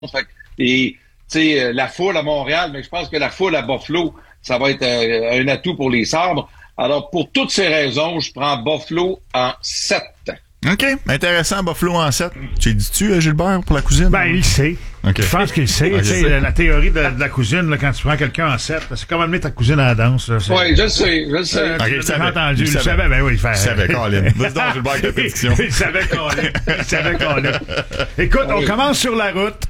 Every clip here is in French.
Fait que, et, tu sais, la foule à Montréal, mais je pense que la foule à Buffalo, ça va être un atout pour les Sabres. Alors, pour toutes ces raisons, je prends Buffalo en 7. OK. Intéressant, Buffalo en 7. Tu dis-tu, Gilbert, pour la cousine? Ben, il sait. Okay. Je pense qu'il sait. Okay. La théorie de la cousine, là, quand tu prends quelqu'un en 7, c'est comme amener ta cousine à la danse. Oui, je le sais. Okay, j'ai entendu. Il savait, ben oui. Il savait, Colin. Vas-y donc, Gilbert, avec la prédiction. Il savait, Colin. Écoute, on commence sur la route.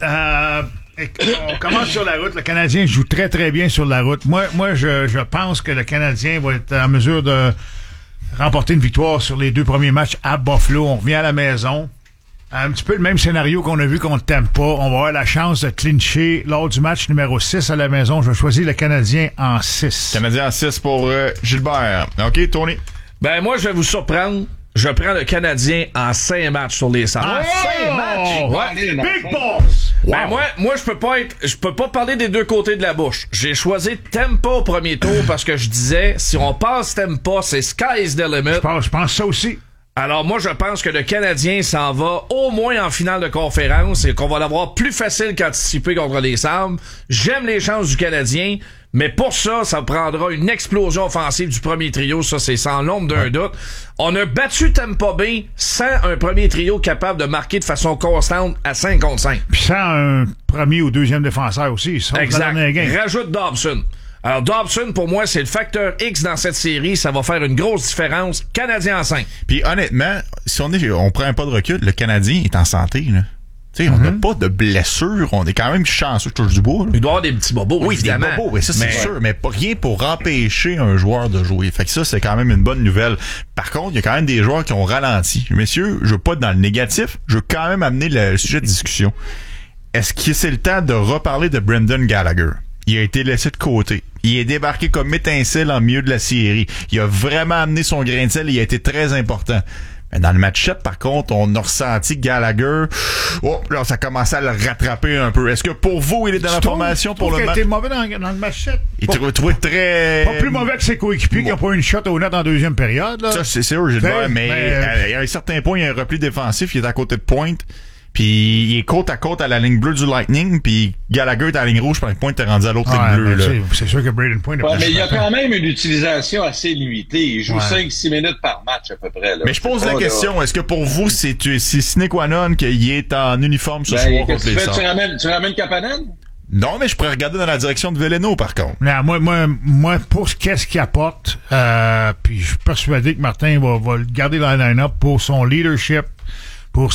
On commence sur la route. Le Canadien joue très, très bien sur la route. Moi, je pense que le Canadien va être en mesure de remporter une victoire sur les 2 premiers matchs à Buffalo. On revient à la maison. Un petit peu le même scénario qu'on a vu contre Tampa. On va avoir la chance de clincher lors du match numéro 6 à la maison. Je choisis le Canadien en 6. Canadien en 6 pour Gilbert. OK, Tony? Ben, moi, je vais vous surprendre. Je prends le Canadien en 5 matchs sur les Sabres. En 5 matchs? Ouais. Big boss! Wow. Ben moi, je peux pas parler des deux côtés de la bouche. J'ai choisi Tampa au premier tour parce que je disais, si on passe Tampa, c'est sky's the limit. Je pense ça aussi. Alors moi, je pense que le Canadien s'en va au moins en finale de conférence et qu'on va l'avoir plus facile qu'anticipé contre les Sabres. J'aime les chances du Canadien, mais pour ça, ça prendra une explosion offensive du premier trio. Ça, c'est sans l'ombre d'un doute. On a battu Tampa Bay sans un premier trio capable de marquer de façon constante à 5 contre 5. Puis sans un premier ou deuxième défenseur aussi. Exact. Rajoute Dobson. Alors, Dobson, pour moi, c'est le facteur X dans cette série. Ça va faire une grosse différence. Canadien en 5. Puis, honnêtement, si on prend un pas de recul, le Canadien est en santé, là. Tu sais, on n'a pas de blessures. On est quand même chanceux, je touche du bois, là. Il doit y avoir des petits bobos, oui, évidemment. Des bobos, oui, ça, c'est sûr. Mais pas rien pour empêcher un joueur de jouer. Fait que ça, c'est quand même une bonne nouvelle. Par contre, il y a quand même des joueurs qui ont ralenti. Messieurs, je veux pas être dans le négatif. Je veux quand même amener le sujet de discussion. Est-ce que c'est le temps de reparler de Brendan Gallagher? Il a été laissé de côté. Il est débarqué comme étincelle en milieu de la série. Il a vraiment amené son grain de sel. Il a été très important. Mais dans le match 7, par contre, on a ressenti que Gallagher, là, ça commençait à le rattraper un peu. Est-ce que pour vous, il est dans la formation pour le match? Il a été mauvais dans le match 7. Il trouvait très... Pas plus mauvais que ses coéquipiers qui n'ont pas eu une shot au net en deuxième période, là. Ça, c'est sûr, Gilbert, mais à un certain point, il y a un repli défensif. Il est à côté de pointe. Puis il est côte à côte à la ligne bleue du Lightning, puis Gallagher est à la ligne rouge, puis Point est rendu à l'autre ligne bleue. Là. C'est sûr que Braden Point mais il y a quand même une utilisation assez limitée. Il joue 5-6 minutes par match à peu près. Là. Mais je pose la question, est-ce que pour vous, c'est sine qua non qu'il est en uniforme ce soir contre les Sabres? Tu ramènes Kapanen? Non, mais je pourrais regarder dans la direction de Veleno, par contre. Non, moi, pour qu'est-ce qu'il apporte, puis je suis persuadé que Martin va le garder dans la line-up pour son leadership, pour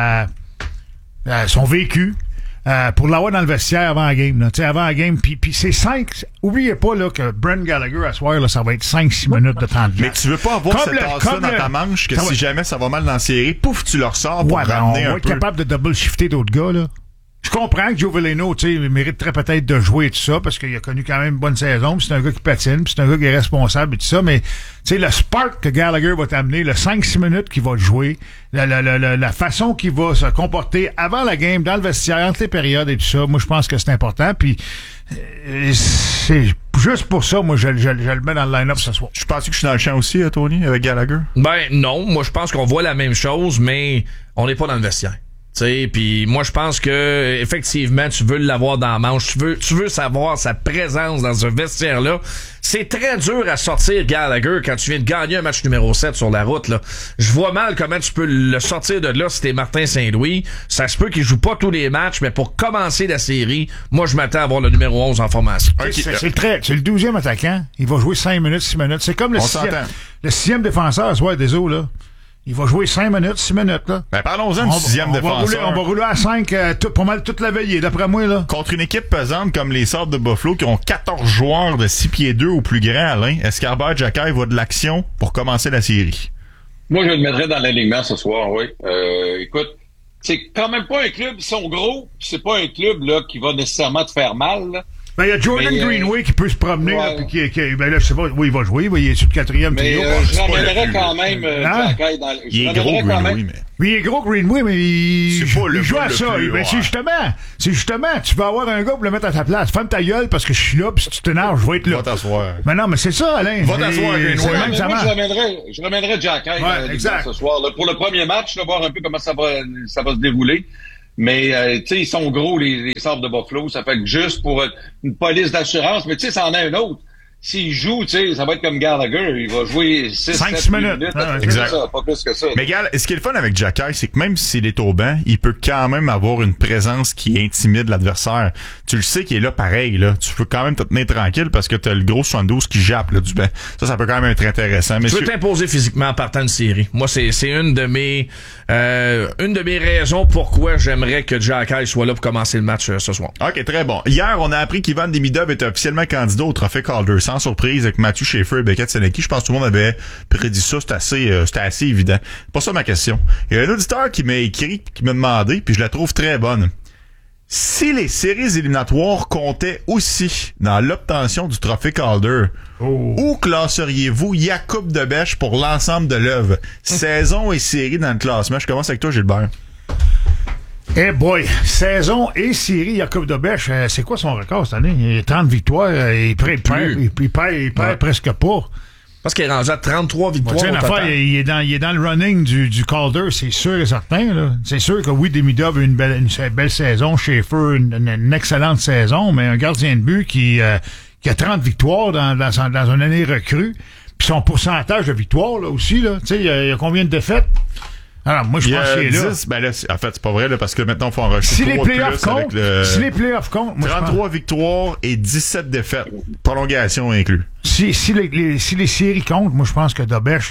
son vécu, pour l'avoir dans le vestiaire avant la game. Là, avant la game, puis c'est 5. Oubliez pas là, que Brent Gallagher à soir, là, ça va être 5-6 minutes de temps de jeu. Mais tu veux pas avoir cette tasse-là dans ta manche que si jamais ça va mal dans la série, pouf, tu le ressors pour ramener un peu. On va être capable de double-shifter d'autres gars, là. Je comprends que Joe Veleno, tu sais, mériterait peut-être de jouer et tout ça, parce qu'il a connu quand même une bonne saison, puis c'est un gars qui patine, puis c'est un gars qui est responsable et tout ça, mais, tu sais, le spark que Gallagher va t'amener, le 5-6 minutes qu'il va jouer, la façon qu'il va se comporter avant la game, dans le vestiaire, entre les périodes et tout ça, moi, je pense que c'est important, puis c'est juste pour ça, moi, je le mets dans le line-up ce soir. Je pense que je suis dans le champ aussi, Tony, avec Gallagher. Ben, non. Moi, je pense qu'on voit la même chose, mais on n'est pas dans le vestiaire. Puis moi je pense que effectivement tu veux l'avoir dans la manche, tu veux savoir sa présence dans ce vestiaire là. C'est très dur à sortir Gallagher quand tu viens de gagner un match numéro 7 sur la route là. Je vois mal comment tu peux le sortir de là si t'es Martin Saint-Louis. Ça se peut qu'il joue pas tous les matchs, mais pour commencer la série, moi je m'attends à voir le numéro 11 en formation. C'est le 12e attaquant, il va jouer 5 minutes, 6 minutes. C'est comme le 6e défenseur à soir des eaux là. Il va jouer 5 minutes, 6 minutes, là. Ben, parlons-en du 6e défenseur. On va rouler à 5 pas mal toute la veillée, d'après moi, là. Contre une équipe pesante comme les Sabres de Buffalo qui ont 14 joueurs de 6 pieds 2 ou plus grands, Alain, est-ce qu'Herbert Jacquet va de l'action pour commencer la série? Moi, je le mettrais dans l'alignement ce soir, oui. Écoute, c'est quand même pas un club, ils sont gros, c'est pas un club, là, qui va nécessairement te faire mal, là. Ben, il y a Jordan Greenway qui peut se promener, là, puis ben là, je sais pas où il va jouer, il est sur le 4e trio. Je ramènerais quand même, Jacquet dans il est gros, Greenway, mais. Oui, il est gros, Greenway, mais il joue à ça. Plus, ben, c'est justement, tu vas avoir un gars pour le mettre à ta place. Ferme ta gueule parce que je suis là, pis si tu t'énerves, je vais être là. Va t'asseoir. Mais non, mais c'est ça, Alain. Va t'asseoir, Greenway. Je ramènerais Jacquet exact. ce soir, là, pour le premier match, là, voir un peu comment ça va se dérouler. Mais, tu sais, ils sont gros, les Sabres de Buffalo. Ça fait que juste pour une police d'assurance, mais tu sais, ça en a un autre. S'il joue, tu sais, ça va être comme Gallagher. Il va jouer 5 minutes. Exact. Ça, pas plus que ça. Mais Gal, ce qui est le fun avec Jacky, c'est que même s'il est au banc, il peut quand même avoir une présence qui intimide l'adversaire. Tu le sais qu'il est là pareil, là. Tu peux quand même te tenir tranquille parce que t'as le gros 72 qui jappe, là, du banc. Ça peut quand même être intéressant. Tu veux t'imposer physiquement en partant de série. Moi, c'est une de mes raisons pourquoi j'aimerais que Jacky soit là pour commencer le match ce soir. OK, très bon. Hier, on a appris qu'Ivan Demidov était officiellement candidat au trophée Calder. Sans surprise, avec Matthew Schaefer et Beckett Senecki. Je pense que tout le monde avait prédit ça. C'était assez évident. Pas ça ma question. Il y a un auditeur qui m'a écrit, qui m'a demandé, puis je la trouve très bonne. Si les séries éliminatoires comptaient aussi dans l'obtention du trophée Calder, où classeriez-vous Jakub Dobeš pour l'ensemble de l'œuvre? Saison et série dans le classement. Je commence avec toi, Gilbert. Eh boy, saison et série, Jakub Dobeš, c'est quoi son record cette année? Il a 30 victoires, il perd presque pas. Parce qu'il est rendu à 33 victoires au total. Il est dans le running du Calder, c'est sûr et certain. Là. C'est sûr que oui, Demidov a une belle saison, Schaefer une excellente saison, mais un gardien de but qui a 30 victoires dans une année recrue, puis son pourcentage de victoires là aussi, là, tu sais, il y a combien de défaites? Alors, moi, je pense qu'il est là. 10, ben là, en fait, c'est pas vrai, là, parce que maintenant, il faut en rajouter 3 si les playoffs comptent, moi, 33 victoires et 17 défaites. Prolongation inclus. Si les séries comptent, moi, je pense que Dobeš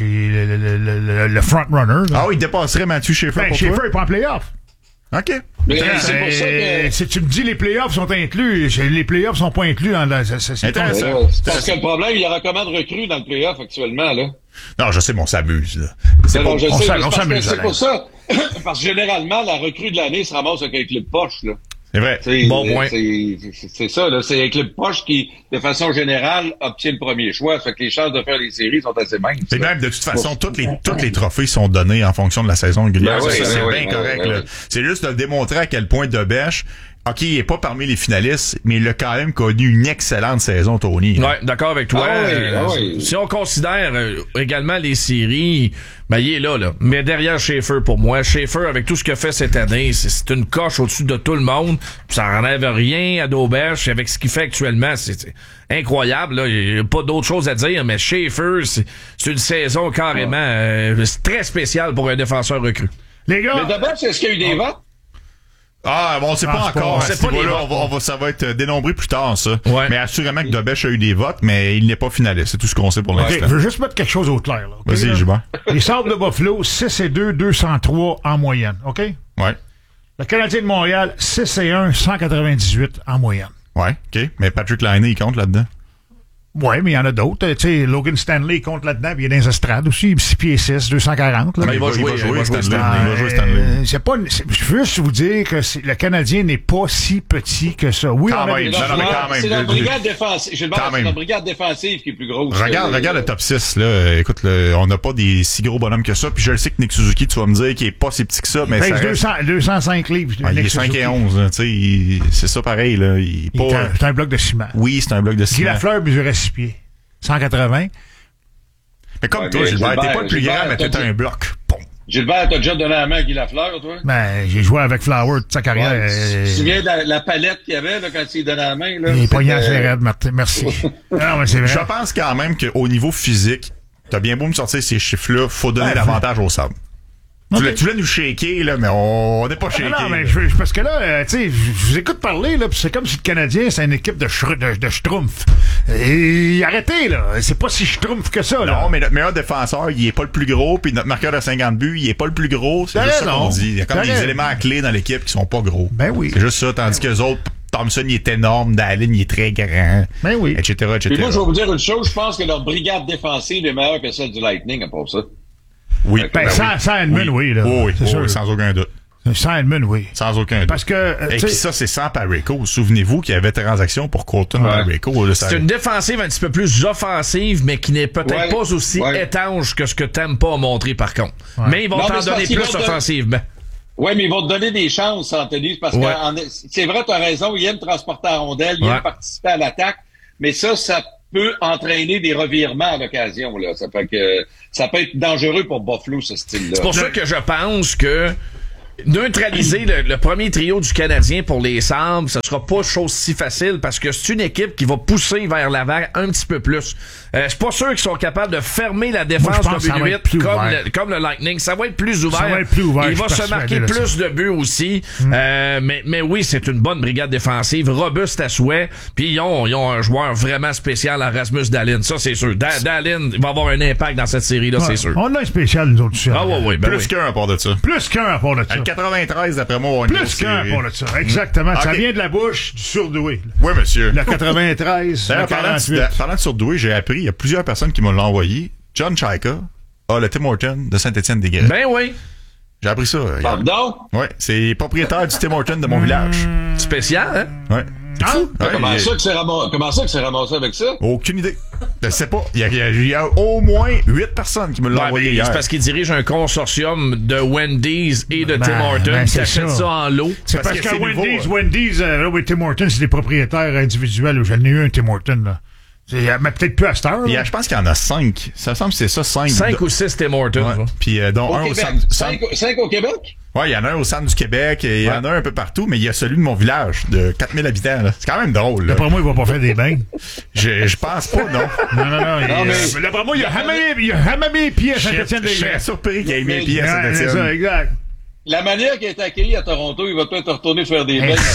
est le front-runner. Ah oui, il dépasserait Matthew Schaefer pour Schaefer toi? est pas en playoff. OK. Mais c'est pour ça que... Si tu me dis les playoffs sont inclus, les playoffs sont pas inclus dans Intéressant. Parce que le problème, il y aura combien de recrues dans le playoff actuellement, là? Non, je sais, mais on s'amuse, là. On s'amuse. C'est pour ça. Parce que généralement, la recrue de l'année se ramasse avec un club poche, là. C'est vrai. Bon point. C'est ça, là. C'est un club poche qui, de façon générale, obtient le premier choix. Fait que les chances de faire les séries sont assez minces. Et même, de toute façon, tous les trophées sont donnés en fonction de la saison régulière. Ben oui, c'est ben bien oui, correct, ben là. oui. C'est juste de démontrer à quel point Dobeš, OK, il est pas parmi les finalistes, mais il a quand même connu une excellente saison, Tony. Ouais, d'accord avec toi. Oui. Si on considère également les séries, ben il est là. Mais derrière Schaefer, pour moi, Schaefer, avec tout ce qu'il a fait cette année, c'est une coche au-dessus de tout le monde. Puis ça n'enlève rien à Dobeš. Avec ce qu'il fait actuellement, c'est incroyable. Là. Il n'y a pas d'autre chose à dire, mais Schaefer, c'est une saison carrément très spéciale pour un défenseur recru. Les gars... Mais d'abord, est-ce qu'il y a eu des votes? Ah, bon, c'est pas encore. c'est pas les votes. Ça va être dénombré plus tard, ça. Ouais. Mais assurément que Dobeš a eu des votes, mais il n'est pas finaliste. C'est tout ce qu'on sait pour l'instant. Je veux juste mettre quelque chose au clair. Là, okay, Vas-y, Gilbert. Les Sabres de Buffalo, 6-2, 203 en moyenne. OK? Ouais. Le Canadien de Montréal, 6-1, 198 en moyenne. Ouais, OK. Mais Patrick Laine, il compte là-dedans. Ouais, mais il y en a d'autres. Tu sais, Logan Stanley compte là-dedans, puis il est dans les estrades aussi, 6 pieds 6, 240. Là. Mais il va jouer Stanley. C'est pas, je veux juste vous dire que le Canadien n'est pas si petit que ça. Oui, Quand on a même. des Non, mais quand même. C'est la brigade défensive. C'est la brigade défensive qui est plus grosse. Regarde le top 6, là. Écoute, on n'a pas des si gros bonhommes que ça. Puis je le sais que Nick Suzuki, tu vas me dire qu'il est pas si petit que ça, mais ça reste... 205 livres. il est 5 et 11, tu sais. C'est ça pareil, là. C'est un bloc de ciment. Oui, c'est un bloc de ciment. Guy Lafleur mesurait 6 pieds. 180. Mais comme toi, Gilbert, t'es pas le plus grand, mais t'es un bloc. Bon. Gilbert, t'as déjà donné la main à Guy Lafleur, toi? Ben, j'ai joué avec Flower toute sa carrière. Ouais. Tu te souviens de la palette qu'il y avait là, quand il donnait la main? Là? Il est pognant assez raide, merci. Non, mais c'est vrai. Je pense quand même qu'au niveau physique, t'as bien beau me sortir ces chiffres-là, faut donner l'avantage au Sable. Okay. Tu voulais nous shaker, là, mais on n'est pas shaké. Non, mais parce que là, tu sais, je vous écoute parler, là, pis c'est comme si le Canadien, c'est une équipe de schtroumpfs. Et arrêtez, là. C'est pas si schtroumpf que ça, là. Non, mais notre meilleur défenseur, il est pas le plus gros, puis notre marqueur de 50 buts, il est pas le plus gros. C'est juste ça qu'on dit. Il y a comme des éléments clés dans l'équipe qui sont pas gros. Ben oui. C'est juste ça, tandis que les autres, Thompson, il est énorme, Dallin, il est très grand. Ben oui. Etc. Puis moi, je vais vous dire une chose, je pense que leur brigade défensive est meilleure que celle du Lightning, à part ça. Oui. Ben, sans Edmund, oui, là. Oui, c'est sûr. sans aucun doute. Sans Edmund, oui. Sans aucun doute. Parce que. Et puis ça, c'est sans Parayko. Souvenez-vous qu'il y avait transaction pour Colton Parayko. C'est une défensive un petit peu plus offensive, mais qui n'est peut-être pas aussi étanche que ce que Tampa a montré, par contre. Ouais. Mais ils vont t'en donner plus offensivement. Oui, mais ils vont te donner des chances, Anthony, parce que c'est vrai, tu as raison, il aime transporter la rondelle, il aime participer à l'attaque, mais ça peut entraîner des revirements à l'occasion, là. Ça fait que ça peut être dangereux pour Buffalo, ce style-là. C'est pour ça que je pense que neutraliser le premier trio du Canadien pour les Sabres, ça sera pas chose si facile parce que c'est une équipe qui va pousser vers l'avant un petit peu plus. Je suis pas sûr qu'ils sont capables de fermer la défense comme une 8 comme le Lightning. Ça va être plus ouvert. Il va se marquer plus de buts aussi. Mais oui, c'est une bonne brigade défensive, robuste à souhait. Puis ils ont un joueur vraiment spécial, Rasmus Dahlin. Ça, c'est sûr. Dahlin va avoir un impact dans cette série-là, c'est sûr. On a un spécial, nous autres. Ah oui, plus qu'un à part de ça. Plus qu'un à part de ça. 93, d'après moi, plus qu'un pour le ça. Exactement. Okay. Ça vient de la bouche du surdoué. Oui, monsieur. Le 93, le 48. Parlant de surdoué, j'ai appris, il y a plusieurs personnes qui m'ont envoyé. John Chaika a le Tim Horton de Saint-Étienne-des-Guerres. Ben oui. J'ai appris ça. Pardon? Oui, c'est propriétaire du Tim Horton de mon village. Spécial, hein? Oui. Comment ça que c'est ramassé avec ça? Aucune idée. Je sais pas. Il y a au moins 8 personnes qui me l'ont envoyé hier. C'est parce qu'il dirige un consortium de Wendy's et de Tim Hortons qui achètent ça en lot. C'est parce que Wendy's, Tim Hortons, c'est des propriétaires individuels. J'en ai eu un Tim Hortons, là. Mais peut-être plus à cette heure. Je pense qu'il y en a 5. Ça me semble que c'est ça, 5. 5 ou 6 Tim Hortons. Ouais. Puis dont au un Québec. au centre. 5 au Québec? Ouais, il y en a un au centre du Québec, et il y en a un peu partout, mais il y a celui de mon village, de 4000 habitants. Là. C'est quand même drôle. D'après moi, il va pas faire des bains. Je pense pas, non. Non, mais d'après moi, il a hamamé les pieds à Saint-Étienne-des-Guerres. Je serais surpris qu'il ait mis les pieds à Saint-Étienne. C'est ça, exact. La manière qu'il a été accueilli à Toronto, il va peut-être retourner faire des bains.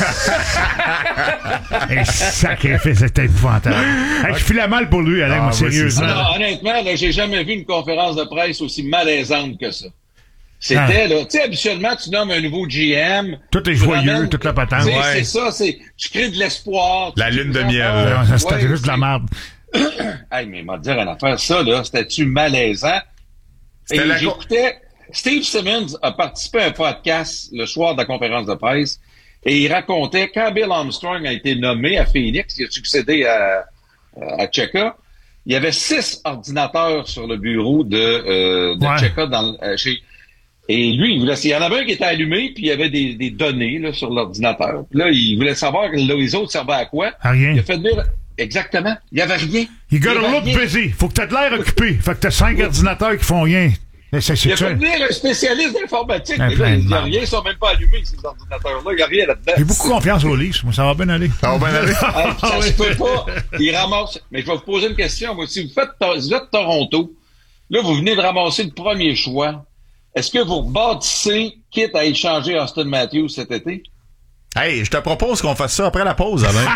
Un sacrifice, c'était épouvantable. Je file la mal pour lui, Alain, sérieusement. Honnêtement, là, j'ai jamais vu une conférence de presse aussi malaisante que ça. C'était, là, tu sais, habituellement, tu nommes un nouveau GM. Tout est joyeux, toute la patente. C'est ça, tu crées de l'espoir. La lune de miel. Non, c'était juste de la merde. Hey, mais il m'a dit une affaire, ça, là, c'était-tu malaisant? Et j'écoutais, Steve Simmons a participé à un podcast le soir de la conférence de presse et il racontait quand Bill Armstrong a été nommé à Phoenix, il a succédé à Cheka, il y avait 6 ordinateurs sur le bureau de Cheka et lui, il y en avait un qui était allumé, puis il y avait des données là, sur l'ordinateur. Puis là, il voulait savoir les autres servaient à quoi. À rien. Il a fait dire exactement. Il n'y avait rien. You gotta look busy. Faut que t'aies de l'air occupé. Fait que t'as 5 ordinateurs qui font rien. Il a fait venir un spécialiste d'informatique. Il n'y a rien, ils sont même pas allumés, ces ordinateurs-là. Il n'y a rien là-dedans. J'ai beaucoup confiance au livre. Ça va bien aller. Ça va bien aller. Ça se peut pas. Il ramasse. Mais je vais vous poser une question. Moi, si vous êtes Toronto, là, vous venez de ramasser le premier choix. Est-ce que vous rebâtissez, quitte à échanger Austin Matthews cet été? Hey, je te propose qu'on fasse ça après la pause, Alain.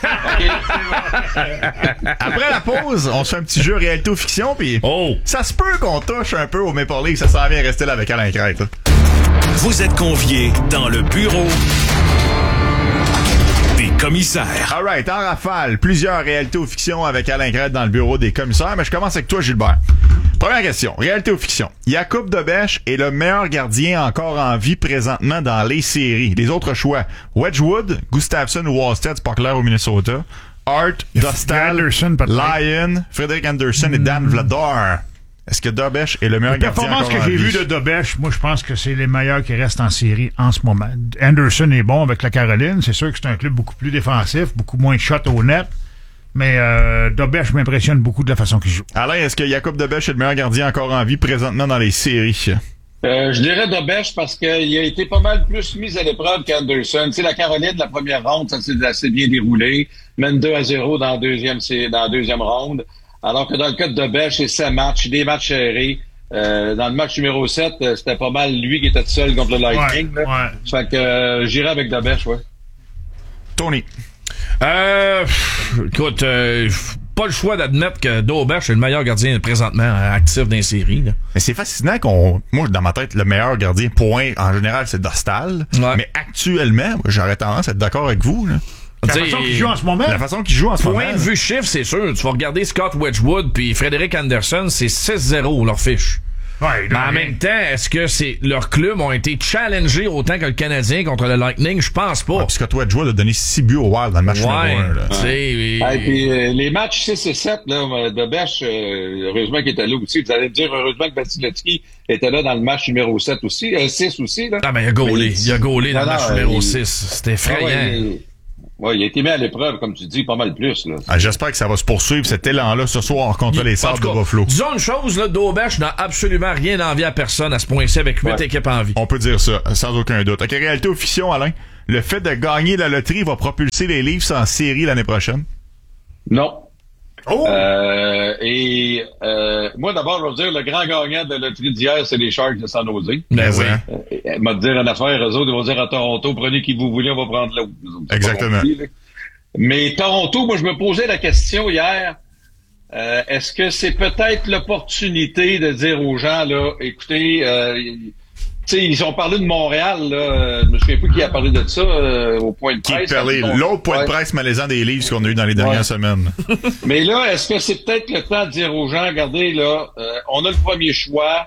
Après la pause, on se fait un petit jeu réalité ou fiction, puis ça se peut qu'on touche un peu au Maple Leaf, ça s'en vient rester là avec Alain Crête. Vous êtes conviés dans le bureau des commissaires. All right, en rafale, plusieurs réalités ou fictions avec Alain Crête dans le bureau des commissaires, mais je commence avec toi, Gilbert. Première question, réalité ou fiction? Jakub Dobeš est le meilleur gardien encore en vie présentement dans les séries. Les autres choix, Wedgwood, Gustafsson ou Wallstedt, c'est pas clair au Minnesota, Hart, Dostal, Lyon, Frederick Anderson et Dan Vladar. Est-ce que Dobeš est le meilleur gardien encore en vie? La performance que j'ai vue de Dobeš, moi je pense que c'est les meilleurs qui restent en série en ce moment. Anderson est bon avec la Caroline, c'est sûr que c'est un club beaucoup plus défensif, beaucoup moins de shots au net. Mais Dobeš m'impressionne beaucoup de la façon qu'il joue. Alain, est-ce que Jakub Dobeš est le meilleur gardien encore en vie présentement dans les séries? Je dirais Dobeš parce qu'il a été pas mal plus mis à l'épreuve qu'Anderson. Tu sais, la Caroline, la première ronde, ça s'est assez bien déroulé. Mène 2-0 dans la deuxième ronde. Alors que dans le cas de Dobeš, c'est 7 matchs, des matchs serrés. Dans le match numéro 7, c'était pas mal lui qui était seul contre le Lightning. Ouais. Fait que j'irai avec Dobeš, ouais. Tony. Écoute, pas le choix d'admettre que Dobeš est le meilleur gardien présentement actif dans les séries. Là. Mais c'est fascinant moi, dans ma tête, le meilleur gardien, point, en général, c'est Dostal. Ouais. Mais actuellement, j'aurais tendance à être d'accord avec vous, là. La façon qu'il joue en ce moment. Point de vue chiffre, c'est sûr. Tu vas regarder Scott Wedgwood puis Frederick Anderson, c'est 6-0 leur fiche. Ouais, mais en même temps, est-ce que leurs clubs ont été challengés autant que le Canadien contre le Lightning? Je pense pas. Ouais, puisque toi, Wedgwood a donné 6 buts au Wild dans le match numéro 1. Puis les matchs 6 et 7, là, Dobeš, heureusement qu'il était là aussi. Vous allez me dire, heureusement que Vasilevski était là dans le match numéro 7 aussi, 6 aussi. Là. Ah, mais il a gaulé. Il a gaulé dans le match numéro 6. C'était effrayant. Ouais, il a été mis à l'épreuve, comme tu dis, pas mal plus, là. Ah, j'espère que ça va se poursuivre, cet élan-là, ce soir, contre les Sables de Buffalo. Disons une chose, là, Dauberge n'a absolument rien envie à personne à ce point-ci avec 8 équipes en vie. On peut dire ça, sans aucun doute. OK, réalité ou fiction, Alain? Le fait de gagner la loterie va propulser les Leafs en série l'année prochaine? Non. Oh! Moi, d'abord, je veux dire, le grand gagnant de la loterie d'hier, c'est les Sharks de San Jose. Ben oui. M'a dire une affaire, eux autres, ils vont dire à Toronto, prenez qui vous voulez, on va prendre l'autre. Exactement. Mais Toronto, moi, je me posais la question hier, est-ce que c'est peut-être l'opportunité de dire aux gens, là, écoutez, tu sais, ils ont parlé de Montréal, là. Je me souviens plus qui a parlé de ça au point de presse. L'autre point de presse malaisant des Leafs qu'on a eu dans les dernières semaines. Mais là, est-ce que c'est peut-être le temps de dire aux gens, regardez, là, on a le premier choix,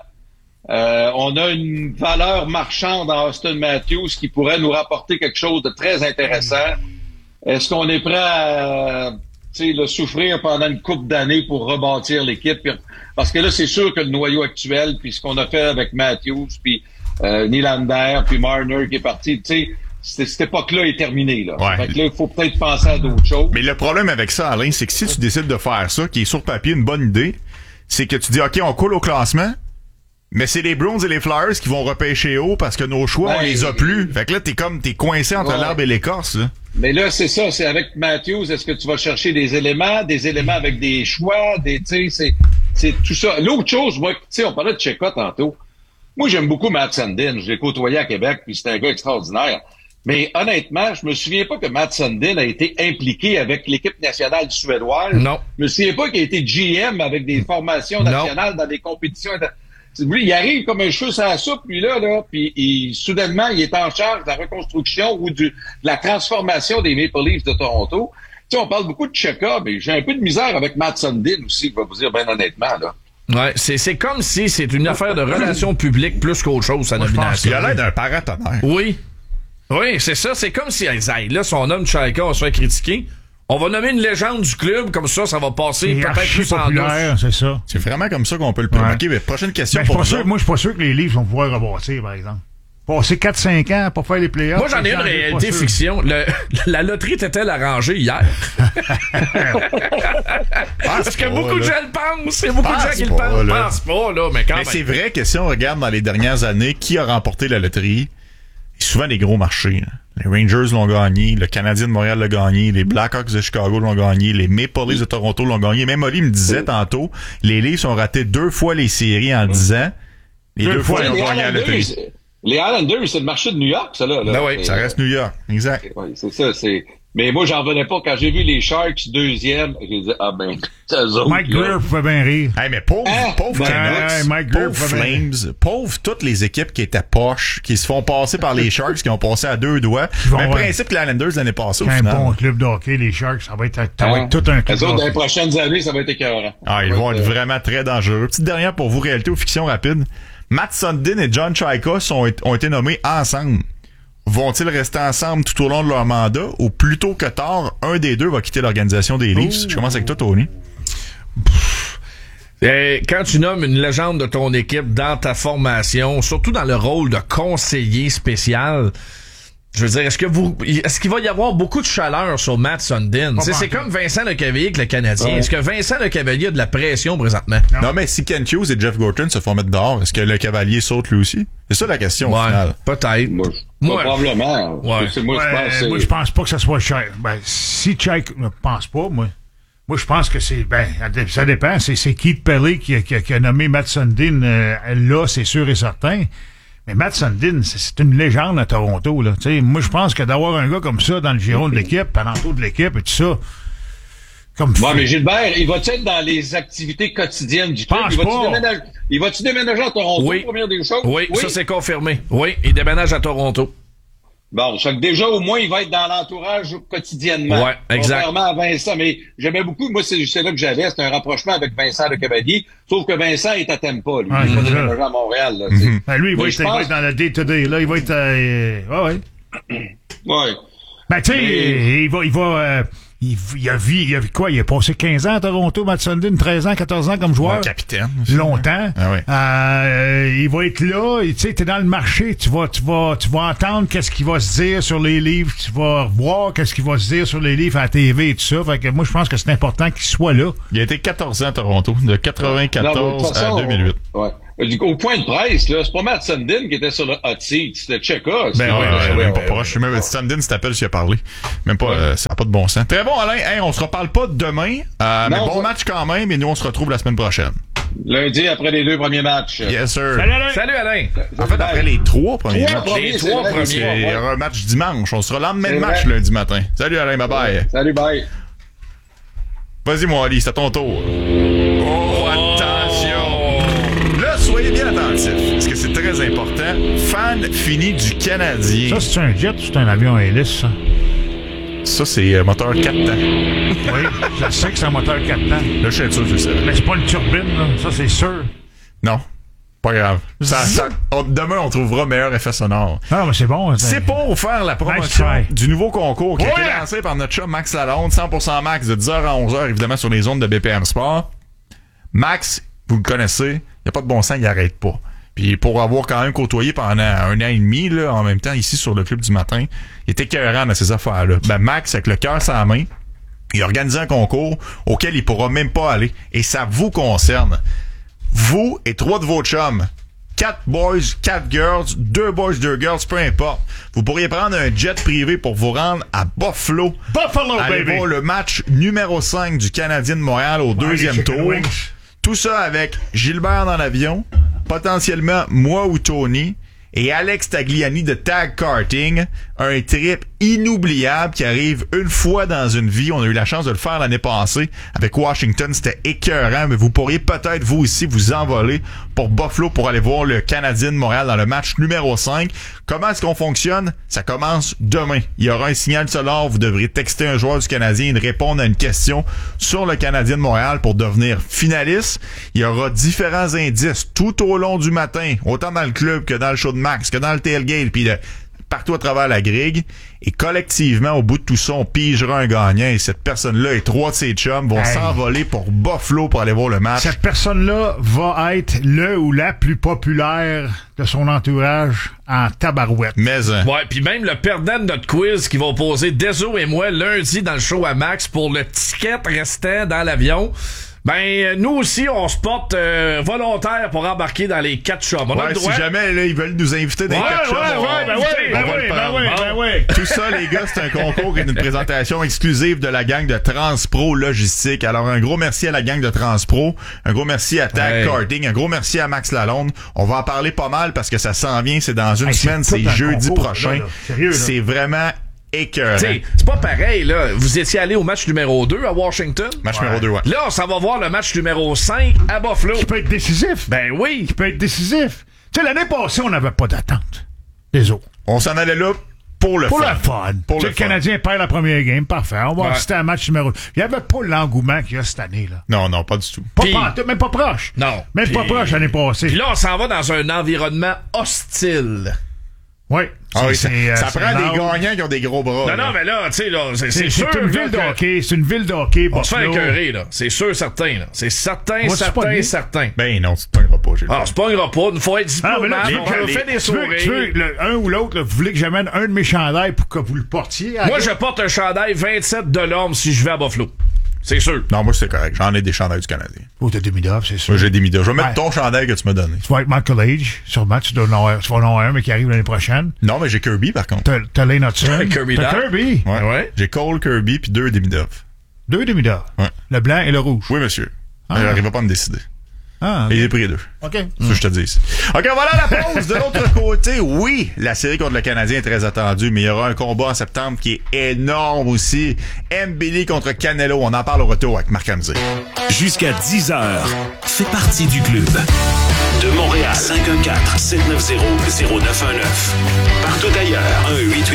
on a une valeur marchande en Austin Matthews qui pourrait nous rapporter quelque chose de très intéressant. Est-ce qu'on est prêt à souffrir pendant une couple d'années pour rebâtir l'équipe? Parce que là, c'est sûr que le noyau actuel, puis ce qu'on a fait avec Matthews, puis Nylander, puis Marner qui est parti, tu sais, cette époque-là est terminée, là. Ouais. Fait que là, il faut peut-être penser à d'autres choses. Mais le problème avec ça, Alain, c'est que si tu décides de faire ça, qui est sur papier une bonne idée, c'est que tu dis, OK, on coule au classement, mais c'est les Bruins et les Flyers qui vont repêcher haut parce que nos choix, on les a plus. Fait que là, t'es coincé entre l'arbre et l'écorce, là. Mais là, c'est ça, c'est avec Matthews, est-ce que tu vas chercher des éléments avec des choix, tu sais, c'est tout ça. L'autre chose, moi, tu sais, on parlait de Cheka tantôt. Moi, j'aime beaucoup Matt Sundin. Je l'ai côtoyé à Québec, puis c'est un gars extraordinaire. Mais honnêtement, je me souviens pas que Matt Sundin a été impliqué avec l'équipe nationale suédoise. Non. Je me souviens pas qu'il a été GM avec des formations nationales dans des compétitions. Lui, il arrive comme un cheveu sur la soupe, lui là, puis soudainement, il est en charge de la reconstruction ou de la transformation des Maple Leafs de Toronto. Tu sais, on parle beaucoup de Cheka, mais j'ai un peu de misère avec Matt Sundin aussi, je vais vous dire bien honnêtement, là. Ouais, c'est comme si c'est une affaire de relations publiques plus qu'autre chose, sa nomination. Il a l'air d'un paratonnerre. Oui. Oui, c'est ça. C'est comme si, là, son homme Chayka va se faire critiquer. On va nommer une légende du club, comme ça va passer peut-être plus en douce. C'est ça. C'est vraiment comme ça qu'on peut le prendre. OK, mais prochaine question pour vous. Moi, je suis pas sûr que les Leafs vont pouvoir rebâtir, par exemple. Passer 4-5 ans pour faire les playoffs. Moi, j'en ai une réalité fiction. La loterie était-elle arrangée hier? Parce que beaucoup de gens le pensent. C'est beaucoup de gens qui le pensent. Je pense pas, là, mais quand même. Mais c'est vrai que si on regarde dans les dernières années qui a remporté la loterie, c'est souvent des gros marchés. Hein. Les Rangers l'ont gagné, le Canadien de Montréal l'a gagné, les Blackhawks de Chicago l'ont gagné, les Maple Leafs de Toronto l'ont gagné. Même Oli me disait tantôt, les Leafs ont raté 2 fois les séries en 10 ans. Les 2 fois, ils ont gagné la loterie. Les Islanders, c'est le marché de New York, ça, là. Ben oui, ça reste New York. Exact. Oui, c'est ça, Mais moi, j'en revenais pas. Quand j'ai vu les Sharks deuxième, j'ai dit, Mike Greer pouvait bien rire. Hey, mais pauvre Canucks, pauvre Flames, pauvre toutes les équipes qui étaient poches, qui se font passer par les Sharks, qui ont passé à 2 doigts. Même principe que les Islanders l'année passée, au final. Un bon club de hockey, les Sharks, ça va être tout un club de hockey. Dans les prochaines années, ça va être écœurant. Ah, ils vont être vraiment très dangereux. Petite dernière pour vous, réalité ou fiction rapide. Matt Sundin et John Chayka ont été nommés ensemble. Vont-ils rester ensemble tout au long de leur mandat ou plus tôt que tard, un des deux va quitter l'organisation des Leafs? Je commence avec toi, Tony. Quand tu nommes une légende de ton équipe dans ta formation, surtout dans le rôle de conseiller spécial, je veux dire, est-ce qu'il va y avoir beaucoup de chaleur sur Matt Sundin? C'est comme Vincent Lecavalier avec le Canadien. Ouais. Est-ce que Vincent Lecavalier a de la pression présentement? Non, mais si Kent Hughes et Jeff Gorton se font mettre dehors, est-ce que Lecavalier saute lui aussi? C'est ça la question, au final. Peut-être. Probablement. Ouais. Moi, je pense pas que ça soit cher. Si Chayka ne pense pas, moi, je pense que ça dépend. C'est Keith Pelly qui a nommé Matt Sundin là, c'est sûr et certain. Mais Matt Sundin, c'est une légende à Toronto, là. T'sais, moi, je pense que d'avoir un gars comme ça dans le giron de l'équipe, alentour de l'équipe et tout ça, mais Gilbert, il va-tu être dans les activités quotidiennes du club? Il va-tu déménager à Toronto, première des choses? Oui, ça c'est confirmé. Oui, il déménage à Toronto. Bon, ça que déjà, au moins, il va être dans l'entourage quotidiennement. Ouais, exact. Contrairement à Vincent, mais j'aimais beaucoup, moi, c'est là que j'avais, c'était un rapprochement avec Vincent Lecavalier, sauf que Vincent est à Tampa, lui. Il va déménager à Montréal, là. Lui, il va être dans le day-to-day, là, il va être, Ouais. Ben, tu sais, il va, Il a quoi? Il a passé 15 ans à Toronto, Matt Sundin, 13 ans, 14 ans comme joueur. Ouais, capitaine. Aussi, longtemps. Ah ouais. Il va être là. Tu sais, t'es dans le marché. Tu vas entendre qu'est-ce qu'il va se dire sur les livres. Tu vas voir qu'est-ce qu'il va se dire sur les livres à la TV et tout ça. Fait que moi, je pense que c'est important qu'il soit là. Il a été 14 ans à Toronto, de 94 à 2008. Ouais. Au point de presse, là, c'est pas Matt Sundin qui était sur le hot seat, c'était Cheka. Même pas proche. Même Sundin, si t'appelles, s'il a parlé. Même pas, ça n'a pas de bon sens. Très bon, Alain. Hey, on se reparle pas demain. Mais bon match quand même, et nous, on se retrouve la semaine prochaine. Lundi, après les 2 premiers matchs. Yes, sir. Salut, Alain. En fait, après les 3 premiers matchs. Les 3 premiers. Il y aura un match dimanche. On sera lendemain de match lundi matin. Salut, Alain. Bye-bye. Salut, bye. Vas-y, mon Ali, c'est à ton tour. Oh, attention! Là, soyez bien attentifs, parce que c'est très important. Fan fini du Canadien. Ça, c'est un jet ou c'est un avion à hélice, ça? Ça, c'est moteur 4 temps. Oui, je sais que c'est un moteur 4 temps. Là, je suis sûr, je sais. Mais c'est pas une turbine, là. Ça, c'est sûr. Non. Pas grave. Demain, on trouvera meilleur effet sonore. Non, mais c'est bon. C'est pour faire la promotion du nouveau concours qui a été lancé par notre chum Max Lalonde, 100% Max, de 10h à 11h, évidemment, sur les ondes de BPM Sport. Max, vous le connaissez, il n'y a pas de bon sens, il n'arrête pas. Puis pour avoir quand même côtoyé pendant 1 an et demi, là, en même temps, ici sur le Club du matin, il était écœurant dans ces affaires-là. Ben, Max, avec le cœur sur la main, il a organisé un concours auquel il pourra même pas aller. Et ça vous concerne. Vous et 3 de vos chums. 4 boys, 4 girls, 2 boys, 2 girls, peu importe. Vous pourriez prendre un jet privé pour vous rendre à Buffalo. Aller baby! voir le match numéro 5 du Canadien de Montréal au deuxième tour. Tout ça avec Gilbert dans l'avion, potentiellement moi ou Tony, et Alex Tagliani de Tag Karting. Un trip inoubliable qui arrive une fois dans une vie. On a eu la chance de le faire l'année passée avec Washington. C'était écœurant, mais vous pourriez peut-être vous aussi vous envoler pour Buffalo pour aller voir le Canadien de Montréal dans le match numéro 5. Comment est-ce qu'on fonctionne? Ça commence demain. Il y aura un signal sonore. Vous devrez texter un joueur du Canadien et répondre à une question sur le Canadien de Montréal pour devenir finaliste. Il y aura différents indices tout au long du matin, autant dans le club que dans le show de Max, que dans le tailgate, puis partout à travers la grille. Et collectivement, au bout de tout ça, on pigera un gagnant. Et cette personne-là et 3 de ses chums vont s'envoler pour Buffalo pour aller voir le match. Cette personne-là va être le ou la plus populaire de son entourage en tabarouette. Mais ouais, puis même le perdant de notre quiz qui va opposer Deso et moi lundi dans le show à Max pour le ticket restant dans l'avion. Ben, nous aussi, on se porte volontaire pour embarquer dans les 4 chums. On a le droit. Si jamais là, ils veulent nous inviter dans les 4 chums, tout ça, les gars, c'est un concours et une présentation exclusive de la gang de Transpro Logistique. Alors, un gros merci à la gang de Transpro, un gros merci à Tag Karting, un gros merci à Max Lalonde. On va en parler pas mal parce que ça s'en vient, c'est dans une semaine, c'est jeudi prochain. Sérieux, c'est vraiment écœurant. C'est pas pareil, là. Vous étiez allé au match numéro 2 à Washington. Match numéro 2, ouais. Là, on s'en va voir le match numéro 5 à Buffalo. Qui peut être décisif. Ben oui. Qui peut être décisif. Tu sais, l'année passée, on n'avait pas d'attente. Les autres. On s'en allait là pour le fun. Le Canadien perd la première game. Parfait. On va assister à un match numéro 2. Il n'y avait pas l'engouement qu'il y a cette année, là. Non, pas du tout. Même pas proche. Non. Même pas proche l'année passée. Puis là, on s'en va dans un environnement hostile. Oui. Ça prend des gagnants qui ont des gros bras. Non, mais là, tu sais, là, c'est sûr. C'est une ville de hockey. C'est une ville de hockey. On se fait écœurer, là. C'est sûr, certain, là. C'est certain. Ben non, tu te pogneras pas, Gilles. Ah, tu te pogneras pas. Il faut être diplomate. On fait des sourires. Tu veux, un ou l'autre, vous voulez que j'amène un de mes chandails pour que vous le portiez? Moi, je porte un chandail 27 de l'homme si je vais à Buffalo. C'est sûr. Non, moi, c'est correct. J'en ai des chandails du Canadien. Oh, t'as des Midov, c'est sûr. Moi, j'ai des Midov. Je vais mettre ton chandail que tu m'as donné. Tu vas être Michael Age, sûrement. Tu vas en avoir un, mais qui arrive l'année prochaine. Non, mais j'ai Kirby, par contre. T'as Lane Hudson. Kirby. Ouais. J'ai Cole, Kirby, puis 2 des Midov. 2 des Midov? Ouais. Le blanc et le rouge? Oui, monsieur. J'arrive pas à me décider. Ah, et j'ai pris 2. OK. Ça, je te dis ici. OK, voilà la pause. De l'autre côté, oui, la série contre le Canadien est très attendue, mais il y aura un combat en septembre qui est énorme aussi. Mbili contre Canelo. On en parle au retour avec Marc Ramsey. Jusqu'à 10h, fais partie du club. De Montréal, 514-790-0919. Partout ailleurs,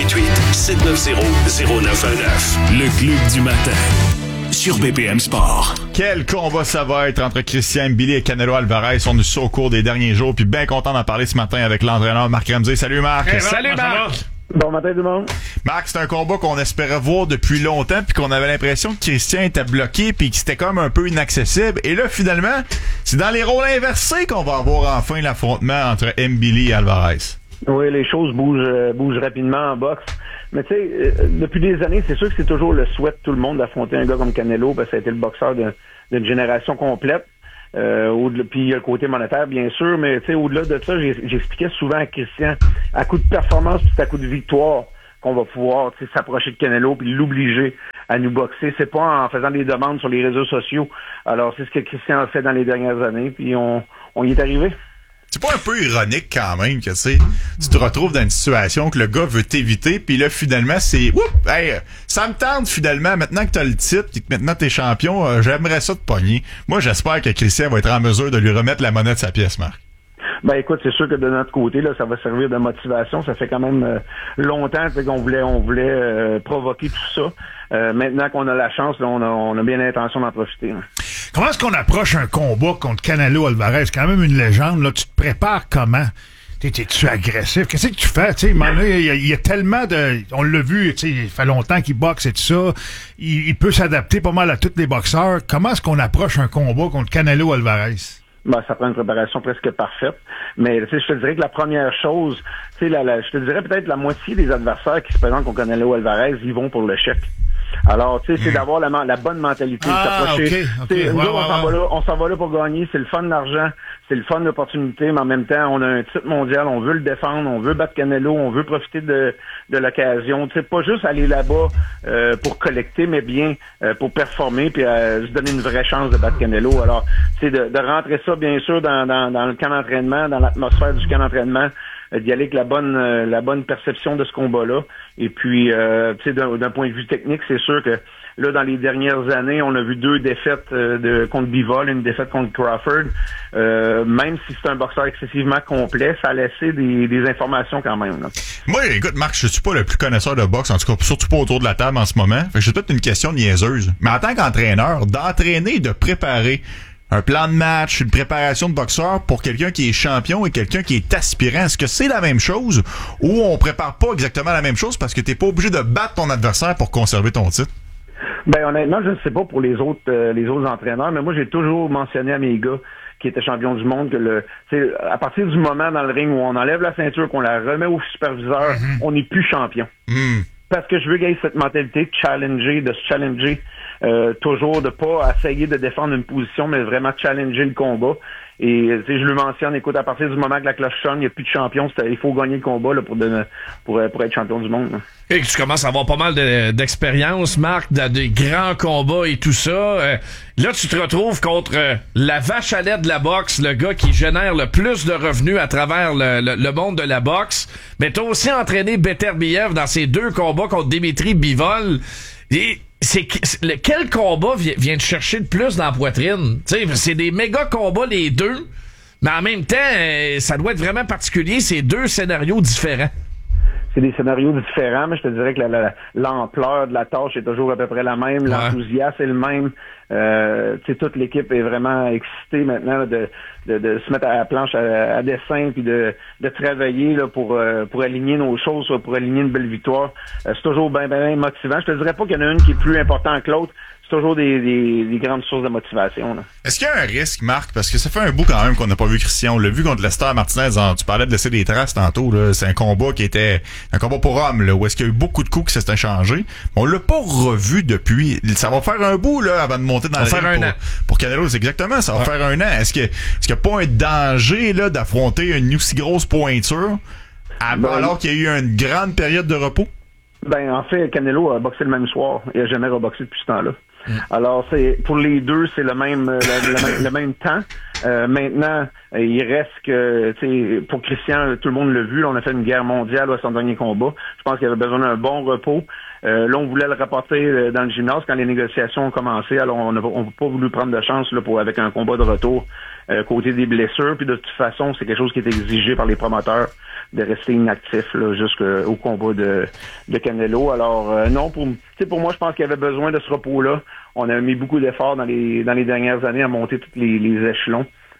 1-888-790-0919. Le club du matin. Sur BPM Sport. Quel combat ça va être entre Christian Mbili et Canelo Alvarez. On a su au cours des derniers jours, puis bien content d'en parler ce matin avec l'entraîneur Marc Ramsey. Salut Marc. Salut Marc. Bon matin tout le monde. Marc, c'est un combat qu'on espérait voir depuis longtemps, puis qu'on avait l'impression que Christian était bloqué, puis que c'était comme un peu inaccessible. Et là, finalement, c'est dans les rôles inversés qu'on va avoir enfin l'affrontement entre Mbili et Alvarez. Oui, les choses bougent rapidement en boxe. Mais tu sais, depuis des années, c'est sûr que c'est toujours le souhait de tout le monde d'affronter un gars comme Canelo, parce que ça a été le boxeur d'une génération complète. Puis il y a le côté monétaire, bien sûr, mais tu sais, au-delà de ça, j'expliquais souvent à Christian, à coup de performance puis à coup de victoire, qu'on va pouvoir s'approcher de Canelo puis l'obliger à nous boxer. C'est pas en faisant des demandes sur les réseaux sociaux. Alors, c'est ce que Christian a fait dans les dernières années, puis on y est arrivé. C'est pas un peu ironique quand même que tu te retrouves dans une situation que le gars veut t'éviter, puis là finalement c'est ça me tente finalement maintenant que t'as le titre et que maintenant t'es champion, j'aimerais ça te pogner. Moi j'espère que Christian va être en mesure de lui remettre la monnaie de sa pièce, Marc. Ben écoute, c'est sûr que de notre côté, là, ça va servir de motivation. Ça fait quand même longtemps qu'on voulait provoquer tout ça. Maintenant qu'on a la chance, là, on a bien l'intention d'en profiter. Là. Comment est-ce qu'on approche un combat contre Canelo Alvarez? C'est quand même une légende. Là, tu te prépares comment? T'es-tu agressif? Qu'est-ce que tu fais? Il y a tellement de... On l'a vu, il fait longtemps qu'il boxe et tout ça. Il peut s'adapter pas mal à tous les boxeurs. Comment est-ce qu'on approche un combat contre Canelo Alvarez? Ben, ça prend une préparation presque parfaite. Mais je te dirais que la première chose, je te dirais peut-être la moitié des adversaires qui se présentent contre Canelo Alvarez, ils vont pour le chèque. Alors, c'est d'avoir la bonne mentalité, de s'approcher. Okay. On s'en va là pour gagner. C'est le fun de l'argent, c'est le fun de l'opportunité, mais en même temps, on a un titre mondial, on veut le défendre, on veut battre Canelo, on veut profiter de l'occasion. Pas juste aller là-bas pour collecter, mais bien pour performer puis se donner une vraie chance de battre Canelo. Alors, c'est de rentrer ça, bien sûr, dans le camp d'entraînement, dans l'atmosphère du camp d'entraînement, d'y aller avec la bonne perception de ce combat-là. Et puis, d'un point de vue technique, c'est sûr que là, dans les dernières années, on a vu 2 défaites contre Bivol, une défaite contre Crawford. Même si c'est un boxeur excessivement complet, ça a laissé des informations quand même. Là. Moi, écoute, Marc, je suis pas le plus connaisseur de boxe, en tout cas, surtout pas autour de la table en ce moment. Fait que j'ai peut-être une question niaiseuse. Mais en tant qu'entraîneur, d'entraîner et de préparer un plan de match, une préparation de boxeur pour quelqu'un qui est champion et quelqu'un qui est aspirant. Est-ce que c'est la même chose ou on prépare pas exactement la même chose parce que t'es pas obligé de battre ton adversaire pour conserver ton titre? Ben honnêtement, je ne sais pas pour les autres entraîneurs, mais moi j'ai toujours mentionné à mes gars qui étaient champions du monde que à partir du moment dans le ring où on enlève la ceinture, qu'on la remet au superviseur, on n'est plus champion. Parce que je veux gagner cette mentalité de se challenger toujours, de pas essayer de défendre une position, mais vraiment challenger le combat. Et je le mentionne, écoute, à partir du moment que la cloche sonne, il n'y a plus de champion, il faut gagner le combat là, pour être champion du monde. Là. Et que tu commences à avoir pas mal d'expérience, Marc, des grands combats et tout ça. Là, tu te retrouves contre la vache à lait de la boxe, le gars qui génère le plus de revenus à travers le monde de la boxe. Mais t'as aussi entraîné Beterbiev dans ses 2 combats contre Dimitri Bivol. Et quel combat vient te chercher le plus dans la poitrine? T'sais, c'est des méga combats les 2, mais en même temps, ça doit être vraiment particulier, c'est 2 scénarios différents. C'est des scénarios différents, mais je te dirais que l'ampleur de la tâche est toujours à peu près la même, l'enthousiasme est le même. Toute l'équipe est vraiment excitée maintenant là, de se mettre à la planche à dessin puis de travailler là, pour aligner nos choses, pour aligner une belle victoire. C'est toujours bien motivant. Je te dirais pas qu'il y en a une qui est plus importante que l'autre. C'est toujours des grandes sources de motivation. Là. Est-ce qu'il y a un risque, Marc? Parce que ça fait un bout quand même qu'on n'a pas vu Christian. On l'a vu contre Lester Martinez. Tu parlais de laisser des traces tantôt. Là. C'est un combat qui était un combat pour hommes, là, où est-ce qu'il y a eu beaucoup de coups qui s'étaient changés. On l'a pas revu depuis. Ça va faire un bout là avant de monter dans le ring pour Canelo. C'est exactement, ça va faire un an. Est-ce qu'il n'y a pas un danger là d'affronter une aussi grosse pointure alors qu'il y a eu une grande période de repos? Ben, en fait, Canelo a boxé le même soir. Il a jamais reboxé depuis ce temps-là. Alors, pour les 2, c'est le même temps. Maintenant, il reste que, pour Christian, tout le monde l'a vu, là, on a fait une guerre mondiale à son dernier combat. Je pense qu'il avait besoin d'un bon repos. Là, on voulait le rapporter dans le gymnase quand les négociations ont commencé. Alors, on n'a pas voulu prendre de chance là, avec un combat de retour côté des blessures. Puis de toute façon, c'est quelque chose qui est exigé par les promoteurs de rester inactif là, jusqu'au combat de Canelo. Alors, non, pour moi, je pense qu'il y avait besoin de ce repos-là. On a mis beaucoup d'efforts dans les dernières années à monter tous les échelons.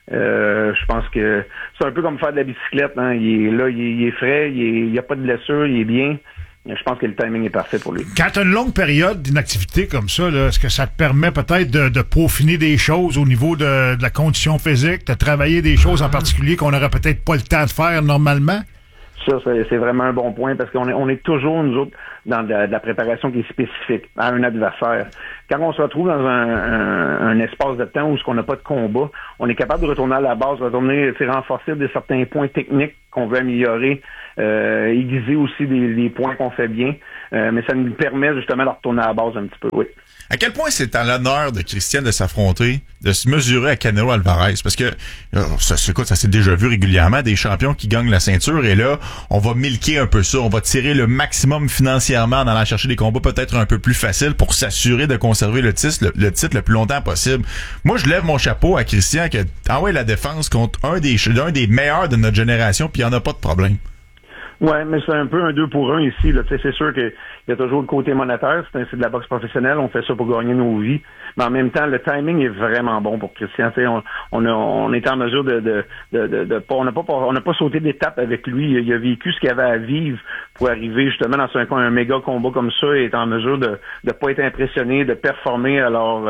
Je pense que c'est un peu comme faire de la bicyclette. Hein. Il est là, il est frais, il n'y a pas de blessure, il est bien. Je pense que le timing est parfait pour lui. Quand tu as une longue période d'inactivité comme ça, là, est-ce que ça te permet peut-être de peaufiner des choses au niveau de la condition physique, de travailler des choses en particulier qu'on n'aurait peut-être pas le temps de faire normalement? Ça, c'est vraiment un bon point parce qu'on est toujours, nous autres, dans de la préparation qui est spécifique à un adversaire. Quand on se retrouve dans un espace de temps où on n'a pas de combat, on est capable de retourner à la base, renforcer certains points techniques qu'on veut améliorer, aiguiser aussi des points qu'on fait bien, mais ça nous permet justement de retourner à la base un petit peu, oui. À quel point c'est à l'honneur de Christian de s'affronter, de se mesurer à Canelo Alvarez? Parce que, ça s'est déjà vu régulièrement, des champions qui gagnent la ceinture, et là, on va milquer un peu ça, on va tirer le maximum financièrement en allant chercher des combats peut-être un peu plus faciles pour s'assurer de conserver le titre le plus longtemps possible. Moi, je lève mon chapeau à Christian que, la défense contre un des meilleurs de notre génération, puis il n'y en a pas de problème. Ouais, mais c'est un peu un 2 pour 1 ici. Là. C'est sûr qu'il y a toujours le côté monétaire. C'est de la boxe professionnelle. On fait ça pour gagner nos vies. Mais en même temps, le timing est vraiment bon pour Christian. On est en mesure on n'a pas sauté d'étape avec lui. Il a vécu ce qu'il avait à vivre pour arriver justement dans un méga combat comme ça et être en mesure de pas être impressionné, de performer. Alors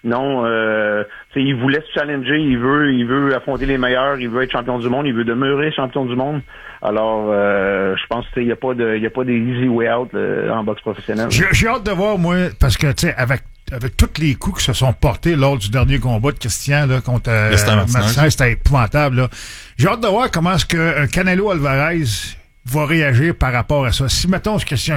il voulait se challenger. Il veut affronter les meilleurs. Il veut être champion du monde. Il veut demeurer champion du monde. Alors, je pense qu'il n'y a pas des easy way out en boxe professionnelle. J'ai hâte de voir, moi, parce que, tu sais, avec tous les coups qui se sont portés lors du dernier combat de Christian là, contre Martinez, c'était épouvantable. Là. J'ai hâte de voir comment est-ce que Canelo Alvarez va réagir par rapport à ça. Si, mettons, Christian,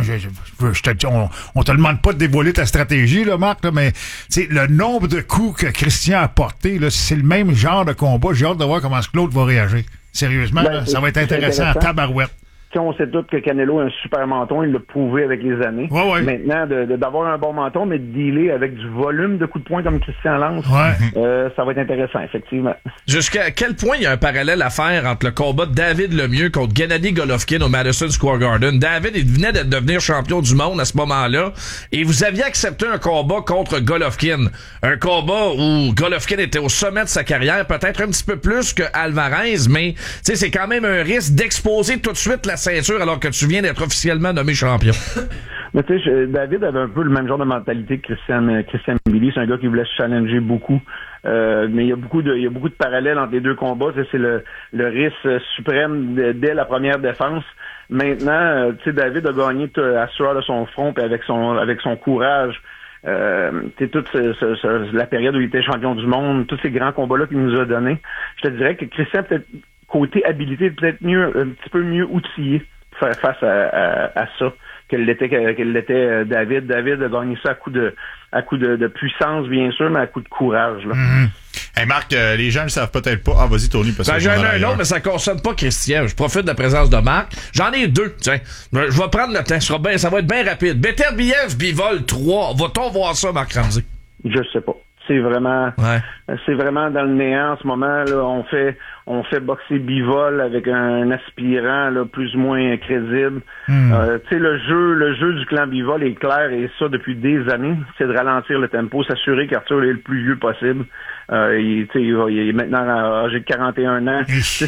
on te demande pas de dévoiler ta stratégie, là, Marc, là, mais le nombre de coups que Christian a portés, là, c'est le même genre de combat. J'ai hâte de voir comment est-ce que l'autre va réagir. Sérieusement, là, ça va être intéressant à tabarouette. On sait tous que Canelo a un super menton, il l'a prouvé avec les années. Ouais. Maintenant, d'avoir un bon menton, mais de dealer avec du volume de coups de poing comme Christian lance, ça va être intéressant, effectivement. Jusqu'à quel point il y a un parallèle à faire entre le combat de David Lemieux contre Gennady Golovkin au Madison Square Garden? David, il venait de devenir champion du monde à ce moment-là, et vous aviez accepté un combat contre Golovkin. Un combat où Golovkin était au sommet de sa carrière, peut-être un petit peu plus que Alvarez, mais c'est quand même un risque d'exposer tout de suite la ceinture alors que tu viens d'être officiellement nommé champion. Mais tu sais, David avait un peu le même genre de mentalité que Christian Billy. C'est un gars qui voulait se challenger beaucoup. Mais il y a beaucoup de parallèles entre les deux combats. C'est le risque suprême dès la première défense. Maintenant, tu sais, David a gagné à sueur de son front et avec son courage. Toute la période où il était champion du monde, tous ces grands combats-là qu'il nous a donnés. Je te dirais que Christian, peut-être côté habilité, peut-être un petit peu mieux outillé pour faire face à ça qu'elle l'était David. David a gagné ça à coup de puissance, bien sûr, mais à coup de courage. Là. Mm-hmm. Hey Marc, les gens ne le savent peut-être pas. Ah, vas-y, Tony, parce que j'en ai un autre, mais ça concerne pas Christian. Je profite de la présence de Marc. J'en ai deux, tiens. Je vais prendre le temps. Ça va être bien rapide. Beterbiev, Bivol 3. Va-t-on voir ça, Marc Ramsey? Je sais pas. C'est vraiment dans le néant en ce moment. Là, on fait boxer Bivol avec un aspirant là, plus ou moins crédible. Tu sais, le jeu du clan Bivol est clair et ça depuis des années. C'est de ralentir le tempo, s'assurer qu'Arthur est le plus vieux possible. Il est maintenant âgé de 41 ans.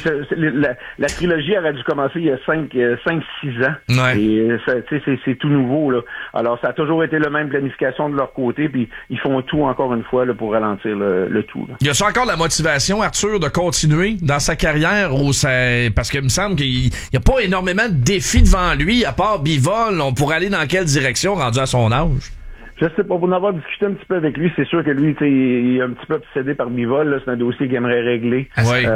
La trilogie aurait dû commencer il y a 5-6 ans. Ouais. Et c'est tout nouveau. Là. Alors, ça a toujours été la même planification de leur côté, puis ils font tout encore une fois là, pour ralentir le tout. Là. Y a-t-il encore la motivation, Arthur, de continuer dans sa carrière parce qu'il me semble qu'il n'y a pas énormément de défis devant lui, à part Bivol, on pourrait aller dans quelle direction rendu à son âge? Je sais pas, pour en avoir discuté un petit peu avec lui, c'est sûr que lui, il est un petit peu obsédé par Bivol, là, c'est un dossier qu'il aimerait régler.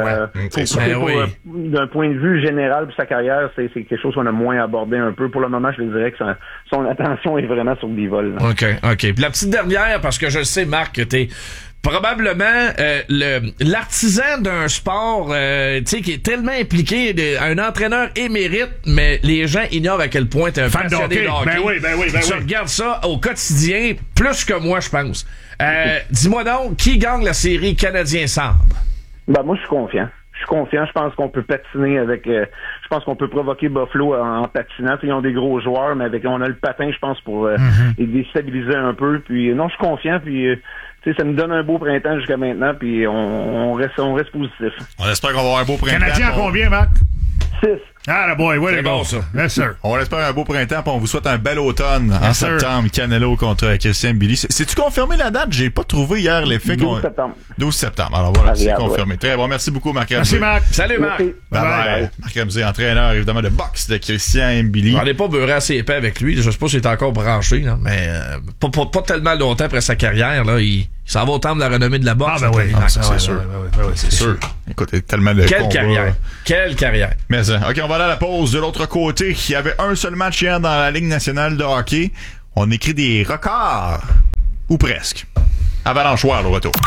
D'un point de vue général pour sa carrière, c'est quelque chose qu'on a moins abordé un peu. Pour le moment, je dirais que son attention est vraiment sur Bivol. Là. OK. Puis la petite dernière, parce que je sais, Marc, que t'es probablement l'artisan d'un sport qui est tellement impliqué, un entraîneur émérite, mais les gens ignorent à quel point t'es un passionné de hockey. Ben oui. Tu regardes ça au quotidien plus que moi, je pense. Dis-moi donc, qui gagne la série Canadien-Sabre? Ben moi, je suis confiant. Je pense qu'on peut patiner avec... je pense qu'on peut provoquer Buffalo en patinant. Ils ont des gros joueurs, mais on a le patin, je pense, pour les déstabiliser un peu. Puis non, je suis confiant. Puis ça nous donne un beau printemps jusqu'à maintenant, puis on reste positif. On espère qu'on va avoir un beau printemps. Canadien à combien, Marc? 6. Ah, la boy, ouais, C'est bon, ça. Yes, sir. On espère un beau printemps, puis on vous souhaite un bel automne en septembre. Canelo contre Christian Billy. C'est-tu confirmé la date? J'ai pas trouvé hier l'effet 12 septembre. 12 septembre. Alors voilà, c'est confirmé. Très bon. Merci beaucoup, Marc Ramsey. Merci, Marc. Salut, Marc. Bye. Marc Ramsey, entraîneur, évidemment, de boxe de Christian Billy. On n'est pas beurré assez épais avec lui. Je sais pas s'il est encore branché, là, mais pas tellement longtemps après sa carrière. Là, il s'en va au temple de la renommée de la boxe. Ah, ben oui. C'est sûr. C'est sûr. Écoute, tellement de Quelle combats. carrière. Quelle carrière. Mais OK, on va aller à la pause. De l'autre côté, il y avait un seul match hier dans la Ligue nationale de hockey. On écrit des records. Ou presque. Avalanchoir, le retour.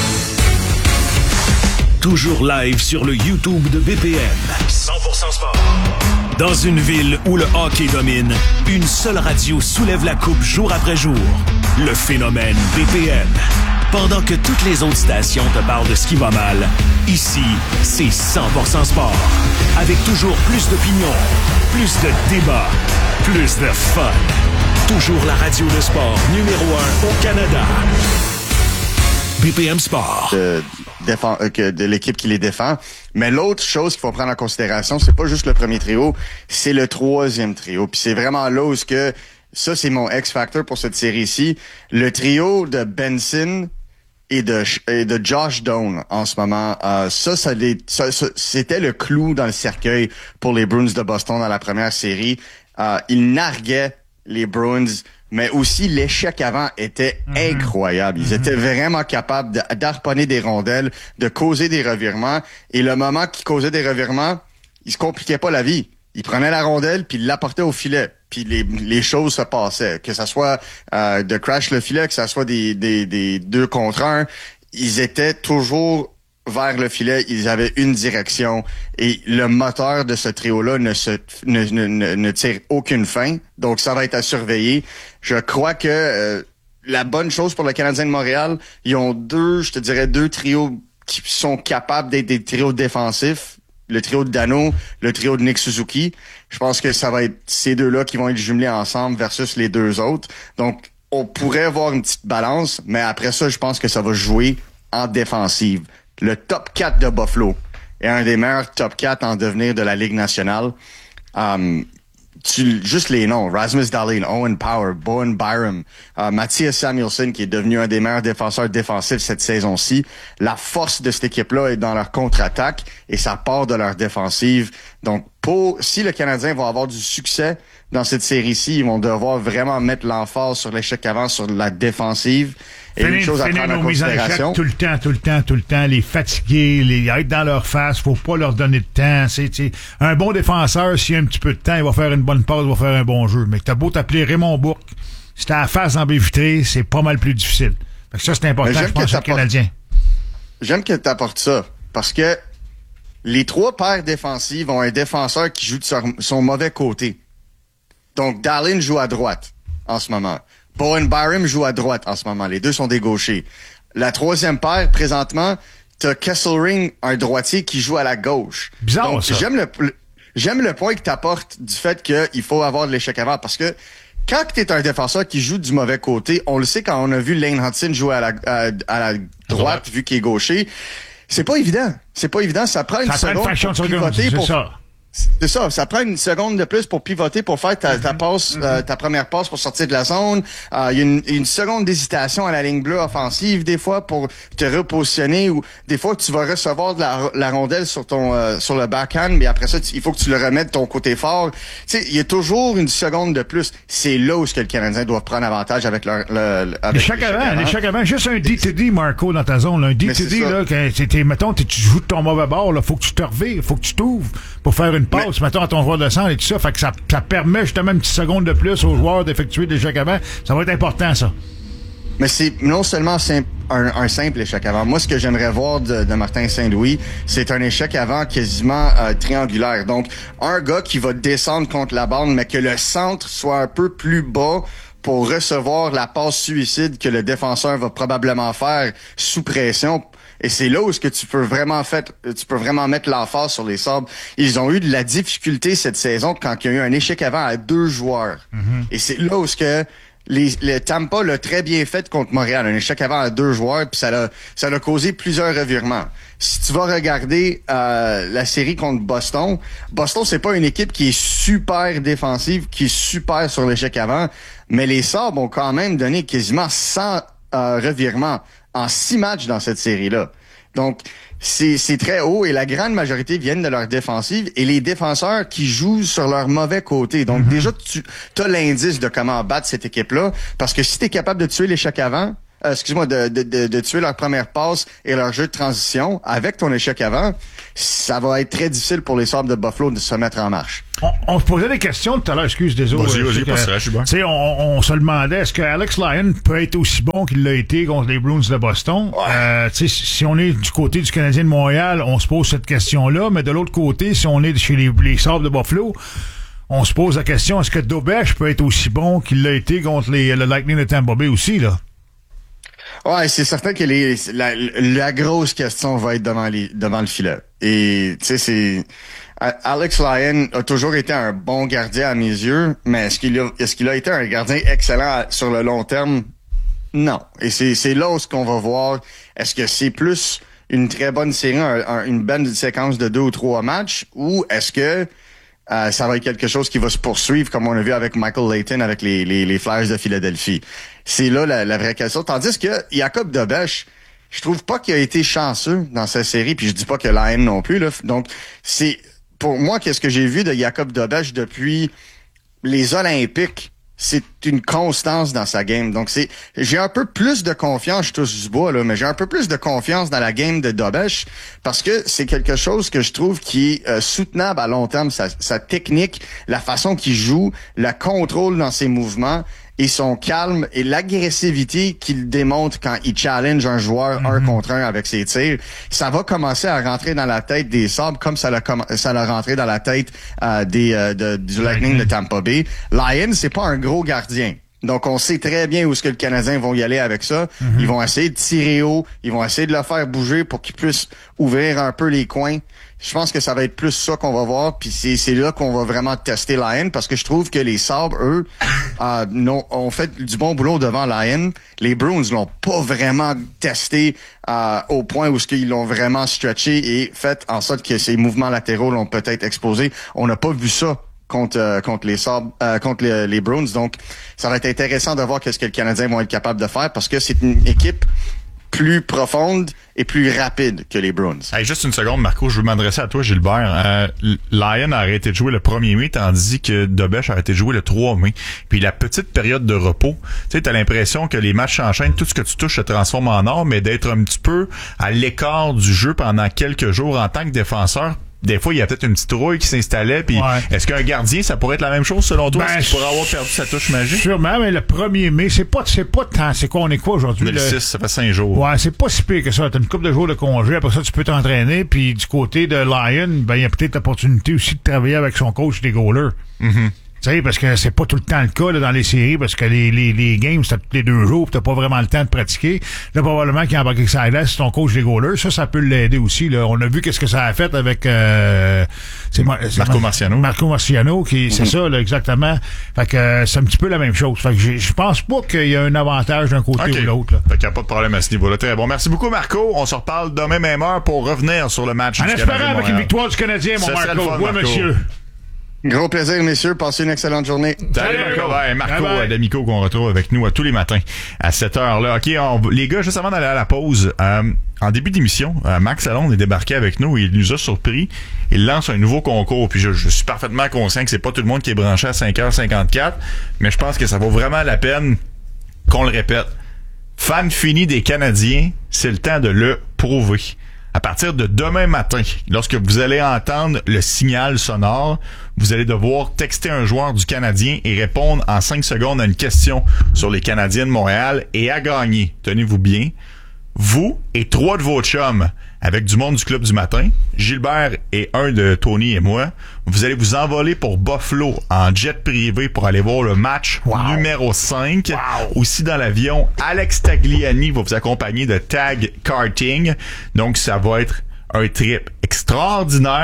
Toujours live sur le YouTube de BPM. 100% sport. Dans une ville où le hockey domine, une seule radio soulève la coupe jour après jour. Le phénomène BPM. Pendant que toutes les autres stations te parlent de ce qui va mal, ici, c'est 100% sport. Avec toujours plus d'opinions, plus de débats, plus de fun. Toujours la radio de sport numéro 1 au Canada. BPM Sport. De l'équipe qui les défend. Mais l'autre chose qu'il faut prendre en considération, c'est pas juste le premier trio, c'est le troisième trio. Puis c'est vraiment là où ça, c'est mon X-Factor pour cette série-ci. Le trio de Benson et de Josh Doan en ce moment, c'était le clou dans le cercueil pour les Bruins de Boston dans la première série. Ils narguaient les Bruins, mais aussi l'échec avant était incroyable. Ils étaient vraiment capables d'harponner des rondelles, de causer des revirements. Et le moment qu'ils causaient des revirements, ils se compliquaient pas la vie. Ils prenaient la rondelle puis ils l'apportaient au filet. Puis les choses se passaient. Que ça soit de crash le filet, que ça soit des 2 contre 1, ils étaient toujours vers le filet, ils avaient une direction et le moteur de ce trio-là ne tire aucune fin. Donc, ça va être à surveiller. Je crois que la bonne chose pour le Canadien de Montréal, ils ont deux trios qui sont capables d'être des trios défensifs. Le trio de Dano, le trio de Nick Suzuki. Je pense que ça va être ces deux-là qui vont être jumelés ensemble versus les deux autres. Donc, on pourrait avoir une petite balance, mais après ça, je pense que ça va jouer en défensive. Le top 4 de Buffalo est un des meilleurs top 4 en devenir de la Ligue nationale. Juste les noms, Rasmus Dahlin, Owen Power, Bowen Byram, Mattias Samuelsson, qui est devenu un des meilleurs défenseurs défensifs cette saison-ci. La force de cette équipe-là est dans leur contre-attaque et ça part de leur défensive. Donc, si le Canadien va avoir du succès dans cette série-ci, ils vont devoir vraiment mettre l'emphase sur l'échec avant, sur la défensive. Et une chose à prendre en considération. Tout le temps, les fatiguer, être dans leur face, faut pas leur donner de temps. C'est un bon défenseur, s'il y a un petit peu de temps, il va faire une bonne passe, il va faire un bon jeu. Mais t'as beau t'appeler Raymond Bourque, si t'as la face en baie vitrée, c'est pas mal plus difficile. Fait que ça, c'est important, je pense, aux Canadiens. J'aime que tu apportes ça, parce que les 3 paires défensives ont un défenseur qui joue de son mauvais côté. Donc, Dahlin joue à droite en ce moment. Bowen Byram joue à droite en ce moment. Les deux sont des gauchers. La 3e paire, présentement, t'as Kesselring, un droitier, qui joue à la gauche. Bizarre, donc, ça. J'aime le point que t'apportes du fait qu'il faut avoir de l'échec avant, parce que quand t'es un défenseur qui joue du mauvais côté, on le sait quand on a vu Lane Hudson jouer à la droite, vu qu'il est gaucher, c'est pas évident. Ça prend une seconde pour pivoter pour... C'est ça, ça prend une seconde de plus pour pivoter, pour faire ta passe, ta première passe pour sortir de la zone. Il y a une seconde d'hésitation à la ligne bleue offensive, des fois, pour te repositionner, ou des fois, tu vas recevoir de la rondelle sur sur le backhand, mais après ça, il faut que tu le remettes de ton côté fort. Tu sais, il y a toujours une seconde de plus. C'est là où le Canadien doit prendre avantage avec l'échec avant. Juste un D2D, Marco, dans ta zone, là. Un D2D, là, mettons, tu joues de ton mauvais bord, là, faut que tu te revires, faut que tu t'ouvres pour faire une passe, mettons, à ton joueur de centre et tout ça. Fait que ça permet justement une petite seconde de plus aux joueurs d'effectuer des échecs avant. Ça va être important, ça. Mais c'est non seulement un simple échec avant. Moi, ce que j'aimerais voir de Martin Saint-Louis, c'est un échec avant quasiment triangulaire. Donc, un gars qui va descendre contre la bande, mais que le centre soit un peu plus bas pour recevoir la passe suicide que le défenseur va probablement faire sous pression. Et c'est là où tu peux vraiment mettre l'emphase sur les Sabres. Ils ont eu de la difficulté cette saison quand il y a eu un échec avant à 2 joueurs. Et c'est là où le Tampa l'a très bien fait contre Montréal. Un échec avant à 2 joueurs, puis ça a causé plusieurs revirements. Si tu vas regarder la série contre Boston, c'est pas une équipe qui est super défensive, qui est super sur l'échec avant, mais les Sabres ont quand même donné quasiment 100 revirements en 6 matchs dans cette série-là. Donc, c'est très haut et la grande majorité viennent de leur défensive et les défenseurs qui jouent sur leur mauvais côté. Donc, déjà, tu as l'indice de comment battre cette équipe-là parce que si tu es capable de tuer l'échec avant, de tuer leur première passe et leur jeu de transition avec ton échec avant, ça va être très difficile pour les Sabres de Buffalo de se mettre en marche. On se posait des questions tout à l'heure, désolé. On se demandait, est-ce que Alex Lyon peut être aussi bon qu'il l'a été contre les Bruins de Boston? Ouais. Si on est du côté du Canadien de Montréal, on se pose cette question-là, mais de l'autre côté, si on est chez les Sabres de Buffalo, on se pose la question, est-ce que Dobeš peut être aussi bon qu'il l'a été contre le Lightning de Tampa Bay aussi, là? Ouais, c'est certain que la grosse question va être devant le filet. Et tu sais, Alex Lyon a toujours été un bon gardien à mes yeux, mais est-ce qu'il a été un gardien excellent sur le long terme? Non. Et c'est là où qu'on va voir. Est-ce que c'est plus une très bonne série, une bonne séquence de 2 ou 3 matchs, ou est-ce que ça va être quelque chose qui va se poursuivre comme on a vu avec Michael Leighton avec les Flyers de Philadelphie. C'est là la vraie question. Tandis que Jakub Dobeš, je trouve pas qu'il a été chanceux dans cette série, puis je dis pas que Lyon non plus, là. Donc, c'est pour moi, qu'est-ce que j'ai vu de Jakub Dobeš depuis les Olympiques, c'est une constance dans sa game. Donc, j'ai un peu plus de confiance, je touche du bois, là, mais j'ai un peu plus de confiance dans la game de Dobeš parce que c'est quelque chose que je trouve qui est soutenable à long terme. Sa technique, la façon qu'il joue, le contrôle dans ses mouvements et son calme et l'agressivité qu'il démontre quand il challenge un joueur 1 contre 1 avec ses tirs, ça va commencer à rentrer dans la tête des Sabres comme ça l'a rentré dans la tête du Lightning de Tampa Bay. Lyon, c'est pas un gros gardien. Donc, on sait très bien où est-ce que le Canadien vont y aller avec ça. Ils vont essayer de tirer haut. Ils vont essayer de le faire bouger pour qu'il puisse ouvrir un peu les coins. Je pense que ça va être plus ça qu'on va voir. Puis c'est là qu'on va vraiment tester Lyon parce que je trouve que les Sabres, eux, ont fait du bon boulot devant Lyon. Les Bruins l'ont pas vraiment testé au point où ils l'ont vraiment stretché et fait en sorte que ses mouvements latéraux l'ont peut-être exposé. On n'a pas vu ça contre les Sabres, contre les Bruins. Donc, ça va être intéressant de voir qu'est-ce que les Canadiens vont être capables de faire parce que c'est une équipe plus profonde et plus rapide que les Bruins. Hey, juste une seconde, Marco, je veux m'adresser à toi, Gilbert. Lyon a arrêté de jouer le 1er mai, tandis que Dobeš a arrêté de jouer le 3 mai. Puis la petite période de repos, tu sais, t'as l'impression que les matchs s'enchaînent, tout ce que tu touches se transforme en or, mais d'être un petit peu à l'écart du jeu pendant quelques jours en tant que défenseur. Des fois, il y a peut-être une petite rouille qui s'installait. Puis, est-ce qu'un gardien, ça pourrait être la même chose selon toi? Est-ce qu'il pourrait avoir perdu sa touche magique? Sûrement, mais le 1er mai, c'est pas tant. C'est quoi, on est quoi aujourd'hui? 2006, ça fait 5 jours. Ouais, c'est pas si pire que ça. T'as une couple de jours de congé. Après ça, tu peux t'entraîner. Puis, du côté de Lyon, ben, il y a peut-être l'opportunité aussi de travailler avec son coach des goalers. Tu sais, parce que c'est pas tout le temps le cas là, dans les séries, parce que les games, c'est tous les 2 jours, pis t'as pas vraiment le temps de pratiquer. Là, probablement qu'il y a embarqué ça là, c'est ton coach des goalers. Ça peut l'aider aussi. Là. On a vu qu'est-ce que ça a fait avec Marco Marciano. Marco Marciano, c'est ça, là, exactement. Fait que c'est un petit peu la même chose. Fait que je pense pas qu'il y a un avantage d'un côté ou l'autre. Là. Fait qu'il n'y a pas de problème à ce niveau-là. Très bon. Merci beaucoup, Marco. On se reparle demain même heure pour revenir sur le match. En espérant avec une victoire du Canadien, mon Marco. Oui, monsieur. Gros plaisir, messieurs. Passez une excellente journée. Salut, Marco. Ouais, Marco D'Amico qu'on retrouve avec nous tous les matins à cette heure-là. OK, les gars, juste avant d'aller à la pause, en début d'émission, Max Lalonde est débarqué avec nous et il nous a surpris. Il lance un nouveau concours. Puis je suis parfaitement conscient que c'est pas tout le monde qui est branché à 5h54, mais je pense que ça vaut vraiment la peine qu'on le répète. Fan fini des Canadiens, c'est le temps de le prouver. À partir de demain matin, lorsque vous allez entendre le signal sonore, vous allez devoir texter un joueur du Canadien et répondre en 5 secondes à une question sur les Canadiens de Montréal et à gagner. Tenez-vous bien. Vous et 3 de vos chums avec du monde du Club du matin, Gilbert et un de Tony et moi, vous allez vous envoler pour Buffalo en jet privé pour aller voir le match numéro 5. Aussi dans l'avion, Alex Tagliani va vous accompagner de Tag Karting. Donc, ça va être un trip extraordinaire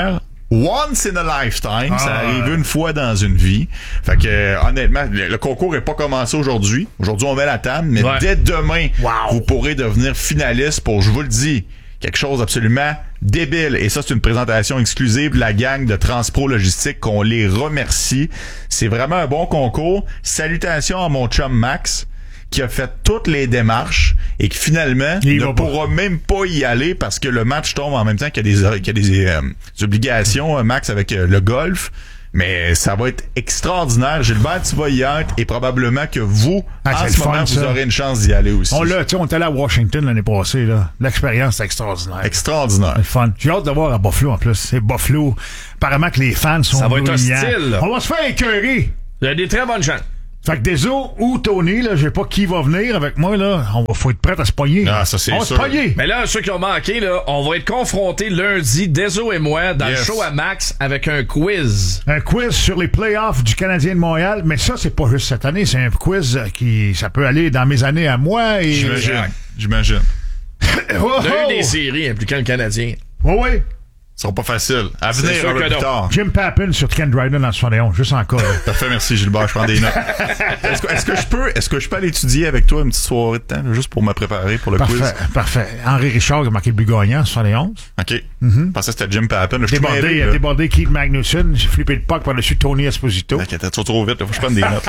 once in a lifetime. Ça arrive une fois dans une vie. Fait que, honnêtement, le concours est pas commencé aujourd'hui. Aujourd'hui, on met la table, mais dès demain, vous pourrez devenir finaliste pour, je vous le dis, quelque chose d'absolument débile. Et ça, c'est une présentation exclusive de la gang de Transpro Logistique qu'on les remercie. C'est vraiment un bon concours. Salutations à mon chum Max, qui a fait toutes les démarches et qui finalement ne pourra même pas y aller parce que le match tombe en même temps qu'il y a des obligations, Max, avec le golf. Mais ça va être extraordinaire. Gilbert, tu vas y être et probablement que vous, en ce moment, vous aurez une chance d'y aller aussi. On est allé à Washington l'année passée, là. L'expérience est extraordinaire. Extraordinaire. C'est fun. J'ai hâte de voir à Buffalo, en plus. C'est Buffalo. Apparemment que les fans sont ça va être hostile. On va se faire écœurer. Il y a des très bonnes chances. Fait que Deso ou Tony, là, je sais pas qui va venir avec moi, là. Faut être prêt à se pogner. Ah, ça, c'est sûr. On va se pogner. Mais là, ceux qui ont manqué, là, on va être confrontés lundi, Deso et moi, dans le show à Max, avec un quiz. Un quiz sur les playoffs du Canadien de Montréal. Mais ça, c'est pas juste cette année. C'est un quiz ça peut aller dans mes années à moi et... J'imagine. On a eu des séries impliquant le Canadien. Oui. Ce sera pas facile. À venir un peu plus tard. Jim Pappin sur Ken Dryden en 71, juste encore. Parfait, merci Gilbert, je prends des notes. Est-ce que je peux aller étudier avec toi une petite soirée de temps, là, juste pour me préparer pour le quiz? Parfait. Henri Richard qui a marqué le but gagnant en 71. OK. Je pensais que c'était Jim Pappin. Il a débordé Keith Magnuson. J'ai flippé le puck par-dessus Tony Esposito. OK, t'es trop vite, là, faut que je prenne des notes.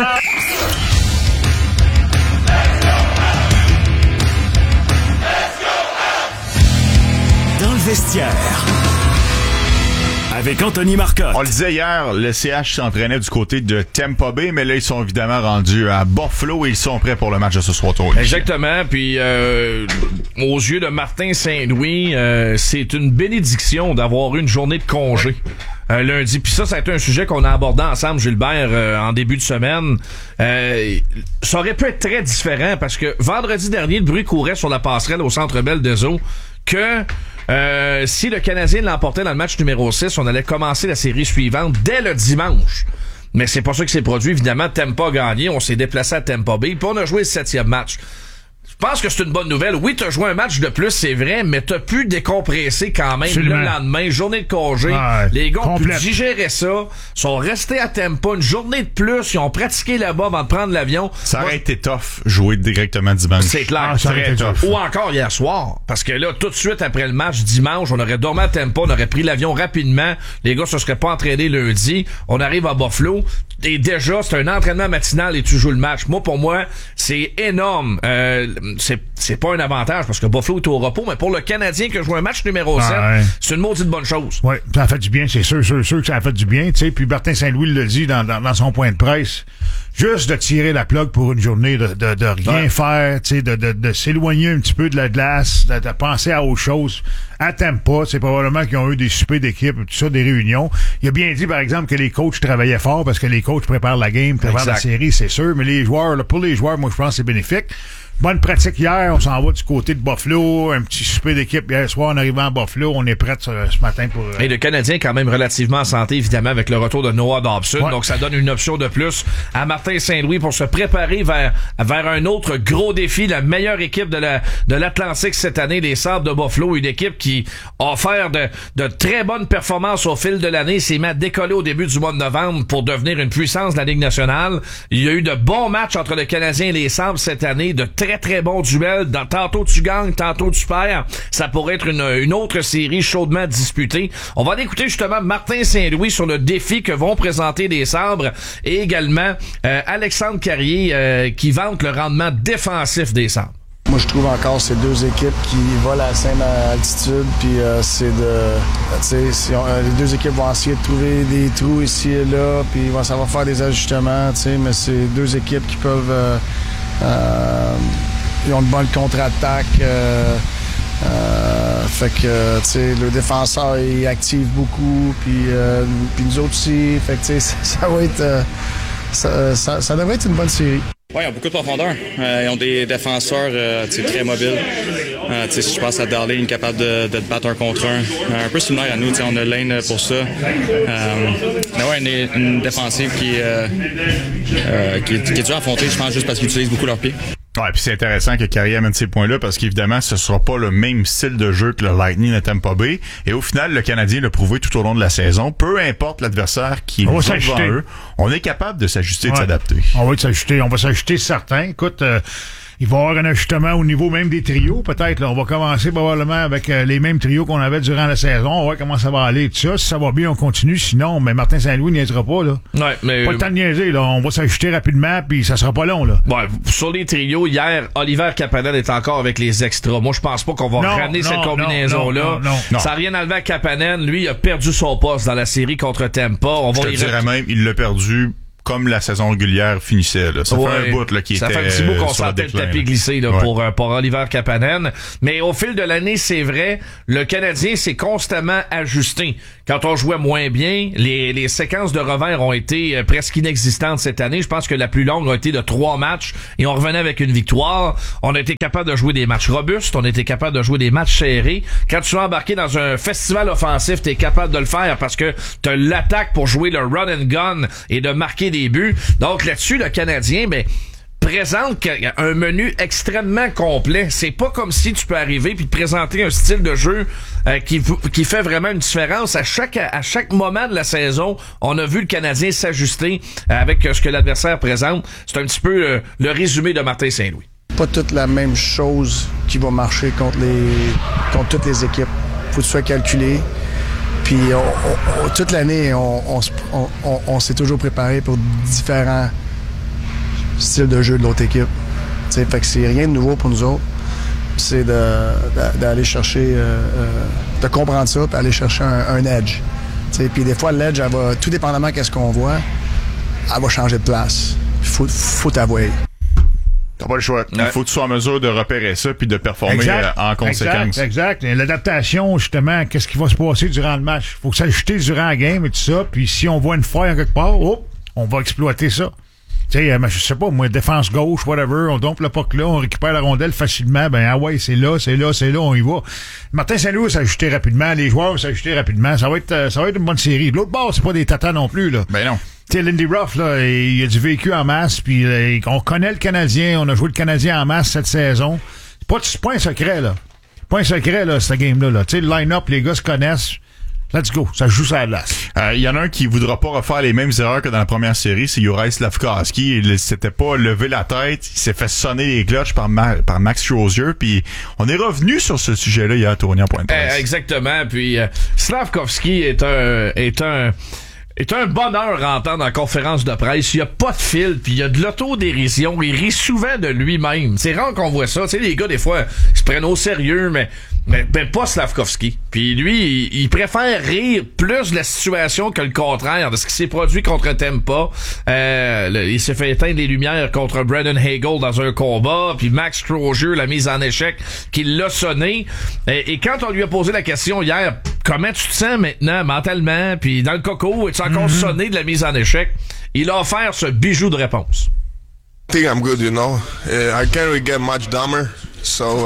Dans le vestiaire. Avec Anthony Marcotte. On le disait hier, le CH s'entraînait du côté de Tampa Bay, mais là, ils sont évidemment rendus à Buffalo et ils sont prêts pour le match de ce soir. Exactement. Puis, aux yeux de Martin Saint-Louis, c'est une bénédiction d'avoir une journée de congé. Lundi. Puis ça a été un sujet qu'on a abordé ensemble, Gilbert, en début de semaine. Ça aurait pu être très différent parce que vendredi dernier, le bruit courait sur la passerelle au Centre Bell des Eaux que si le Canadien l'emportait dans le match numéro 6, on allait commencer la série suivante dès le dimanche. Mais c'est pas ça qui s'est produit. Évidemment, Tampa a gagné. On s'est déplacé à Tampa Bay. Puis on a joué le 7e match. Je pense que c'est une bonne nouvelle. Oui, t'as joué un match de plus, c'est vrai, mais t'as pu décompresser quand même. Absolument. Le lendemain, journée de congé. Les gars ont pu digérer ça, sont restés à Tampa une journée de plus, ils ont pratiqué là-bas avant de prendre l'avion. Ça aurait été tough, jouer directement dimanche. C'est clair. Très tough. Ou encore hier soir, parce que là, tout de suite après le match, dimanche, on aurait dormi à Tampa, on aurait pris l'avion rapidement, les gars se seraient pas entraînés lundi, on arrive à Buffalo, et déjà, c'est un entraînement matinal et tu joues le match. Moi, pour moi, c'est énorme. C'est pas un avantage parce que Buffalo est au repos, mais pour le Canadien qui a joué un match numéro 7, c'est une maudite bonne chose. Oui, ça a fait du bien, c'est sûr que ça a fait du bien, tu sais. Puis Martin Saint-Louis le dit dans son point de presse. Juste de tirer la plug pour une journée, de rien faire, tu sais, de s'éloigner un petit peu de la glace, de penser à autre chose. À Tampa, c'est probablement qu'ils ont eu des soupers d'équipe, tout ça, des réunions. Il a bien dit, par exemple, que les coachs travaillaient fort parce que les coachs préparent la game, préparent la série, c'est sûr. Mais les joueurs, là, pour les joueurs, moi, je pense que c'est bénéfique. Bonne pratique hier, on s'en va du côté de Buffalo, un petit souper d'équipe hier soir en arrivant à Buffalo, on est prêts ce matin pour... Et le Canadien est quand même relativement en santé, évidemment, avec le retour de Noah Dobson, donc ça donne une option de plus à Martin Saint-Louis pour se préparer vers un autre gros défi, la meilleure équipe de l'Atlantique cette année, les Sabres de Buffalo, une équipe qui a offert de très bonnes performances au fil de l'année, s'est mis à décoller au début du mois de novembre pour devenir une puissance de la Ligue nationale. Il y a eu de bons matchs entre le Canadien et les Sabres cette année, de très bon duel. Tantôt tu gagnes, tantôt tu perds. Ça pourrait être une autre série chaudement disputée. On va écouter justement Martin Saint-Louis sur le défi que vont présenter les Sabres et également Alexandre Carrier qui vante le rendement défensif des Sabres. Moi, je trouve encore ces deux équipes qui volent à la scène à altitude, puis les deux équipes vont essayer de trouver des trous ici et là, puis ça va faire des ajustements, mais c'est deux équipes qui peuvent... ils ont de bonnes contre-attaques. Fait que, tu sais, le défenseur, il active beaucoup, puis nous autres aussi. Fait que, tu sais, ça va être... ça devrait être une bonne série. Oui, ils ont beaucoup de profondeur. Ils ont des défenseurs très mobiles. Si je pense à Darlene, capable de te battre un contre un peu similaire à nous. On a Lane pour ça. Mais ouais, une défensive qui est dure à affronter, je pense, juste parce qu'ils utilisent beaucoup leurs pieds. Ouais, puis c'est intéressant que Carrier amène ces points-là parce qu'évidemment, ce sera pas le même style de jeu que le Lightning de Tampa Bay. Et au final, le Canadien l'a prouvé tout au long de la saison. Peu importe l'adversaire qui est devant eux, on est capable de s'ajuster et de s'adapter. On va s'ajuster certains. Écoute, il va y avoir un ajustement au niveau même des trios, peut-être. Là. On va commencer probablement avec les mêmes trios qu'on avait durant la saison. On va voir comment ça va aller, tout ça. Si ça va bien, on continue. Sinon, mais Martin Saint-Louis niaisera pas, là. Ouais, mais... Pas le temps de niaiser, là. On va s'ajuster rapidement, puis ça sera pas long, là. Ouais, sur les trios, hier, Oliver Kapanen est encore avec les extras. Moi, je pense pas qu'on va ramener cette combinaison-là. Non. Ça n'a rien à lever à Kapanen. Lui, il a perdu son poste dans la série contre Tampa. Je te dirais même, il l'a perdu comme la saison régulière finissait. Là. Ça fait un bout là, qui était. Ça fait un petit bout qu'on sentait le tapis glisser là, pour Oliver Kapanen. Mais au fil de l'année, c'est vrai, le Canadien s'est constamment ajusté. Quand on jouait moins bien, les séquences de revers ont été presque inexistantes cette année. Je pense que la plus longue a été de 3 matchs et on revenait avec une victoire. On a été capable de jouer des matchs robustes, on a été capable de jouer des matchs serrés. Quand tu vas embarquer dans un festival offensif, t'es capable de le faire parce que t'as l'attaque pour jouer le run and gun et de marquer des buts. Donc là-dessus, le Canadien, présente un menu extrêmement complet. C'est pas comme si tu peux arriver puis te présenter un style de jeu qui fait vraiment une différence. À chaque moment de la saison, on a vu le Canadien s'ajuster avec ce que l'adversaire présente. C'est un petit peu le résumé de Martin Saint-Louis. Pas toute la même chose qui va marcher contre toutes les équipes. Faut que tu sois calculé. Puis toute l'année, on s'est toujours préparé pour différents styles de jeu de l'autre équipe. T'sais, fait que c'est rien de nouveau pour nous autres. C'est d'aller chercher, de comprendre ça, puis aller chercher un edge. Puis des fois, l'edge, tout dépendamment de ce qu'on voit, elle va changer de place. Faut t'avouer. T'as pas le choix. Il faut que tu sois en mesure de repérer ça puis de performer en conséquence. Exact. L'adaptation, justement, qu'est-ce qui va se passer durant le match? Faut que s'ajuster durant la game et tout ça. Puis si on voit une faille en quelque part, on va exploiter ça. Tu sais, je sais pas, moi, défense gauche, whatever, on dompe le puck là, on récupère la rondelle facilement, c'est là, on y va. Martin Saint-Louis va s'ajuster rapidement, les joueurs vont s'ajuster rapidement, ça va être une bonne série. De l'autre bord, c'est pas des tatas non plus, là. Ben non. Tu sais, Lindy Ruff, là, il a du vécu en masse, puis on connaît le Canadien, on a joué le Canadien en masse cette saison. C'est pas un secret, là. Pas un secret, là, cette game-là, là. Tu sais, le line-up, les gars se connaissent. Let's go, ça joue sur la glace. Il y en a un qui voudra pas refaire les mêmes erreurs que dans la première série, c'est Juraj Slafkovský. Il s'était pas levé la tête, il s'est fait sonner les cloches par Max Scherzer, puis on est revenu sur ce sujet-là hier à Tournier en point de presse. Exactement, puis Slafkovský est un bonheur à entendre en conférence de presse. Il y a pas de fil, puis il y a de l'autodérision. Il rit souvent de lui-même. C'est rare qu'on voit ça. Tu sais, les gars, des fois, ils se prennent au sérieux, mais pas Slafkovský. Puis lui, il préfère rire plus de la situation que le contraire, de ce qui s'est produit contre Tampa. Il s'est fait éteindre les lumières contre Brandon Hagel dans un combat, puis Max Scherzer, la mise en échec, qui l'a sonné. Et quand on lui a posé la question hier, comment tu te sens maintenant, mentalement, puis dans le coco, es-tu encore sonné de la mise en échec? Il a offert ce bijou de réponse. I think I'm good, you know. I can't really get much dumber, so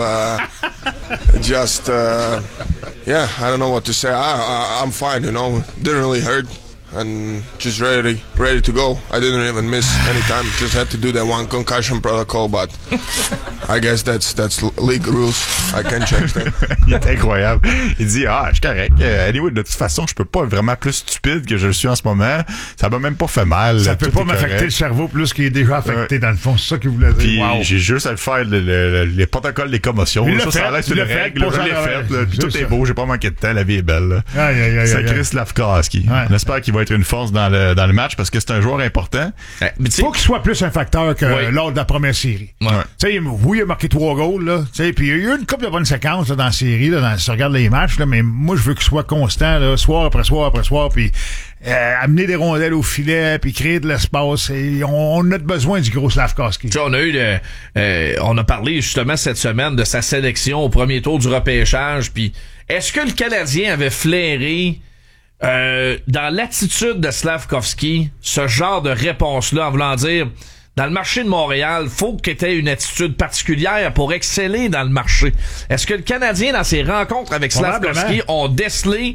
yeah, I don't know what to say. I'm fine, you know. Didn't really hurt, and just ready to go. I didn't even miss any time. Just had to do that one concussion protocol, but I guess that's league rules. I can't change that. Il est incroyable. Il dit je suis correct. Anyway, de toute façon, je peux pas être vraiment plus stupide que je le suis en ce moment. Ça m'a même pas fait mal. Ça peut pas m'affecter le cerveau plus qu'il est déjà affecté dans le fond. C'est ça qu'il voulait dire. Puis j'ai juste à le faire les protocoles des commotions. Ça laisse une règle. Je l'ai fait. Puis tout est beau. J'ai pas manqué de temps. La vie est belle. C'est Chris Slafkovský. On espère qu'il va être une force dans le match parce que c'est un joueur important. Faut qu'il soit plus un facteur que lors de la première série. Tu sais, oui, il a marqué 3 goals, là. Tu sais, puis il y a eu une couple de bonnes séquences là, dans la série, là, si tu regardes les matchs, là, mais moi, je veux qu'il soit constant, là, soir après soir après soir, puis amener des rondelles au filet, puis créer de l'espace. Et on a besoin du gros Slafkovský. Tu sais, on a parlé justement cette semaine de sa sélection au premier tour du repêchage, puis est-ce que le Canadien avait flairé dans l'attitude de Slafkovský ce genre de réponse-là, en voulant dire, dans le marché de Montréal, faut qu'il ait une attitude particulière pour exceller dans le marché. Est-ce que le Canadien, dans ses rencontres avec Slafkovský, ont décelé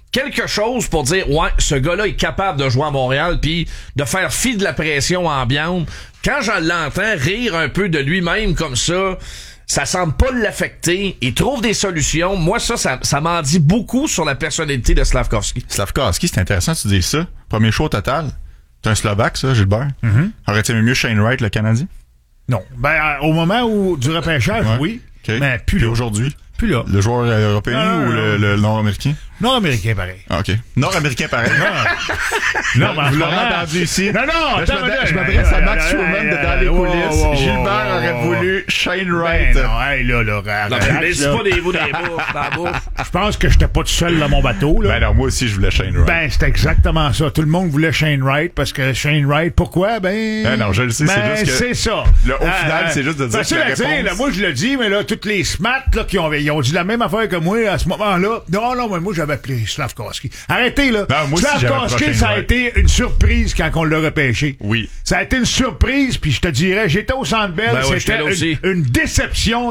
quelque chose pour dire, ouais, ce gars-là est capable de jouer à Montréal puis de faire fi de la pression ambiante. Quand je l'entends rire un peu de lui-même comme ça semble pas l'affecter. Il trouve des solutions. Moi, ça m'en dit beaucoup sur la personnalité de Slafkovský. Slafkovský, c'est intéressant que tu dises ça. Premier show au total. T'es un Slovaque, ça, Gilbert. Aurais-tu aimé mieux Shane Wright, le Canadien? Non. Ben, au moment du repêchage, oui. Okay. Mais plus là. Aujourd'hui? Plus là. Le joueur européen ou le nord-américain? Nord-américain, pareil. Ah, OK. Nord-américain, pareil. Non, mais vous l'aurez entendu ici. Non, je m'adresse à Max Schumann de dans les coulisses. Gilbert aurait voulu Shane Wright. Ben non, hey, là, laisse pas des bouts dans la bouffe. Je pense que j'étais pas tout seul dans mon bateau, là. Ben non, moi aussi, je voulais Shane Wright. Ben, c'est exactement ça. Tout le monde voulait Shane Wright parce que Shane Wright, pourquoi? Ben non, je le sais, c'est juste que... c'est ça. Au final, c'est juste de dire que la réponse... là, moi, je le dis, mais là, toutes les smats, là, ils ont dit la même affaire que moi à ce moment-là. Non, mais moi, j'avais appelé Slafkovský. Arrêtez, là. Slafkovský, ça a été une surprise quand on l'a repêché. Oui. Ça a été une surprise, puis je te dirais, j'étais au Centre Bell, c'était une déception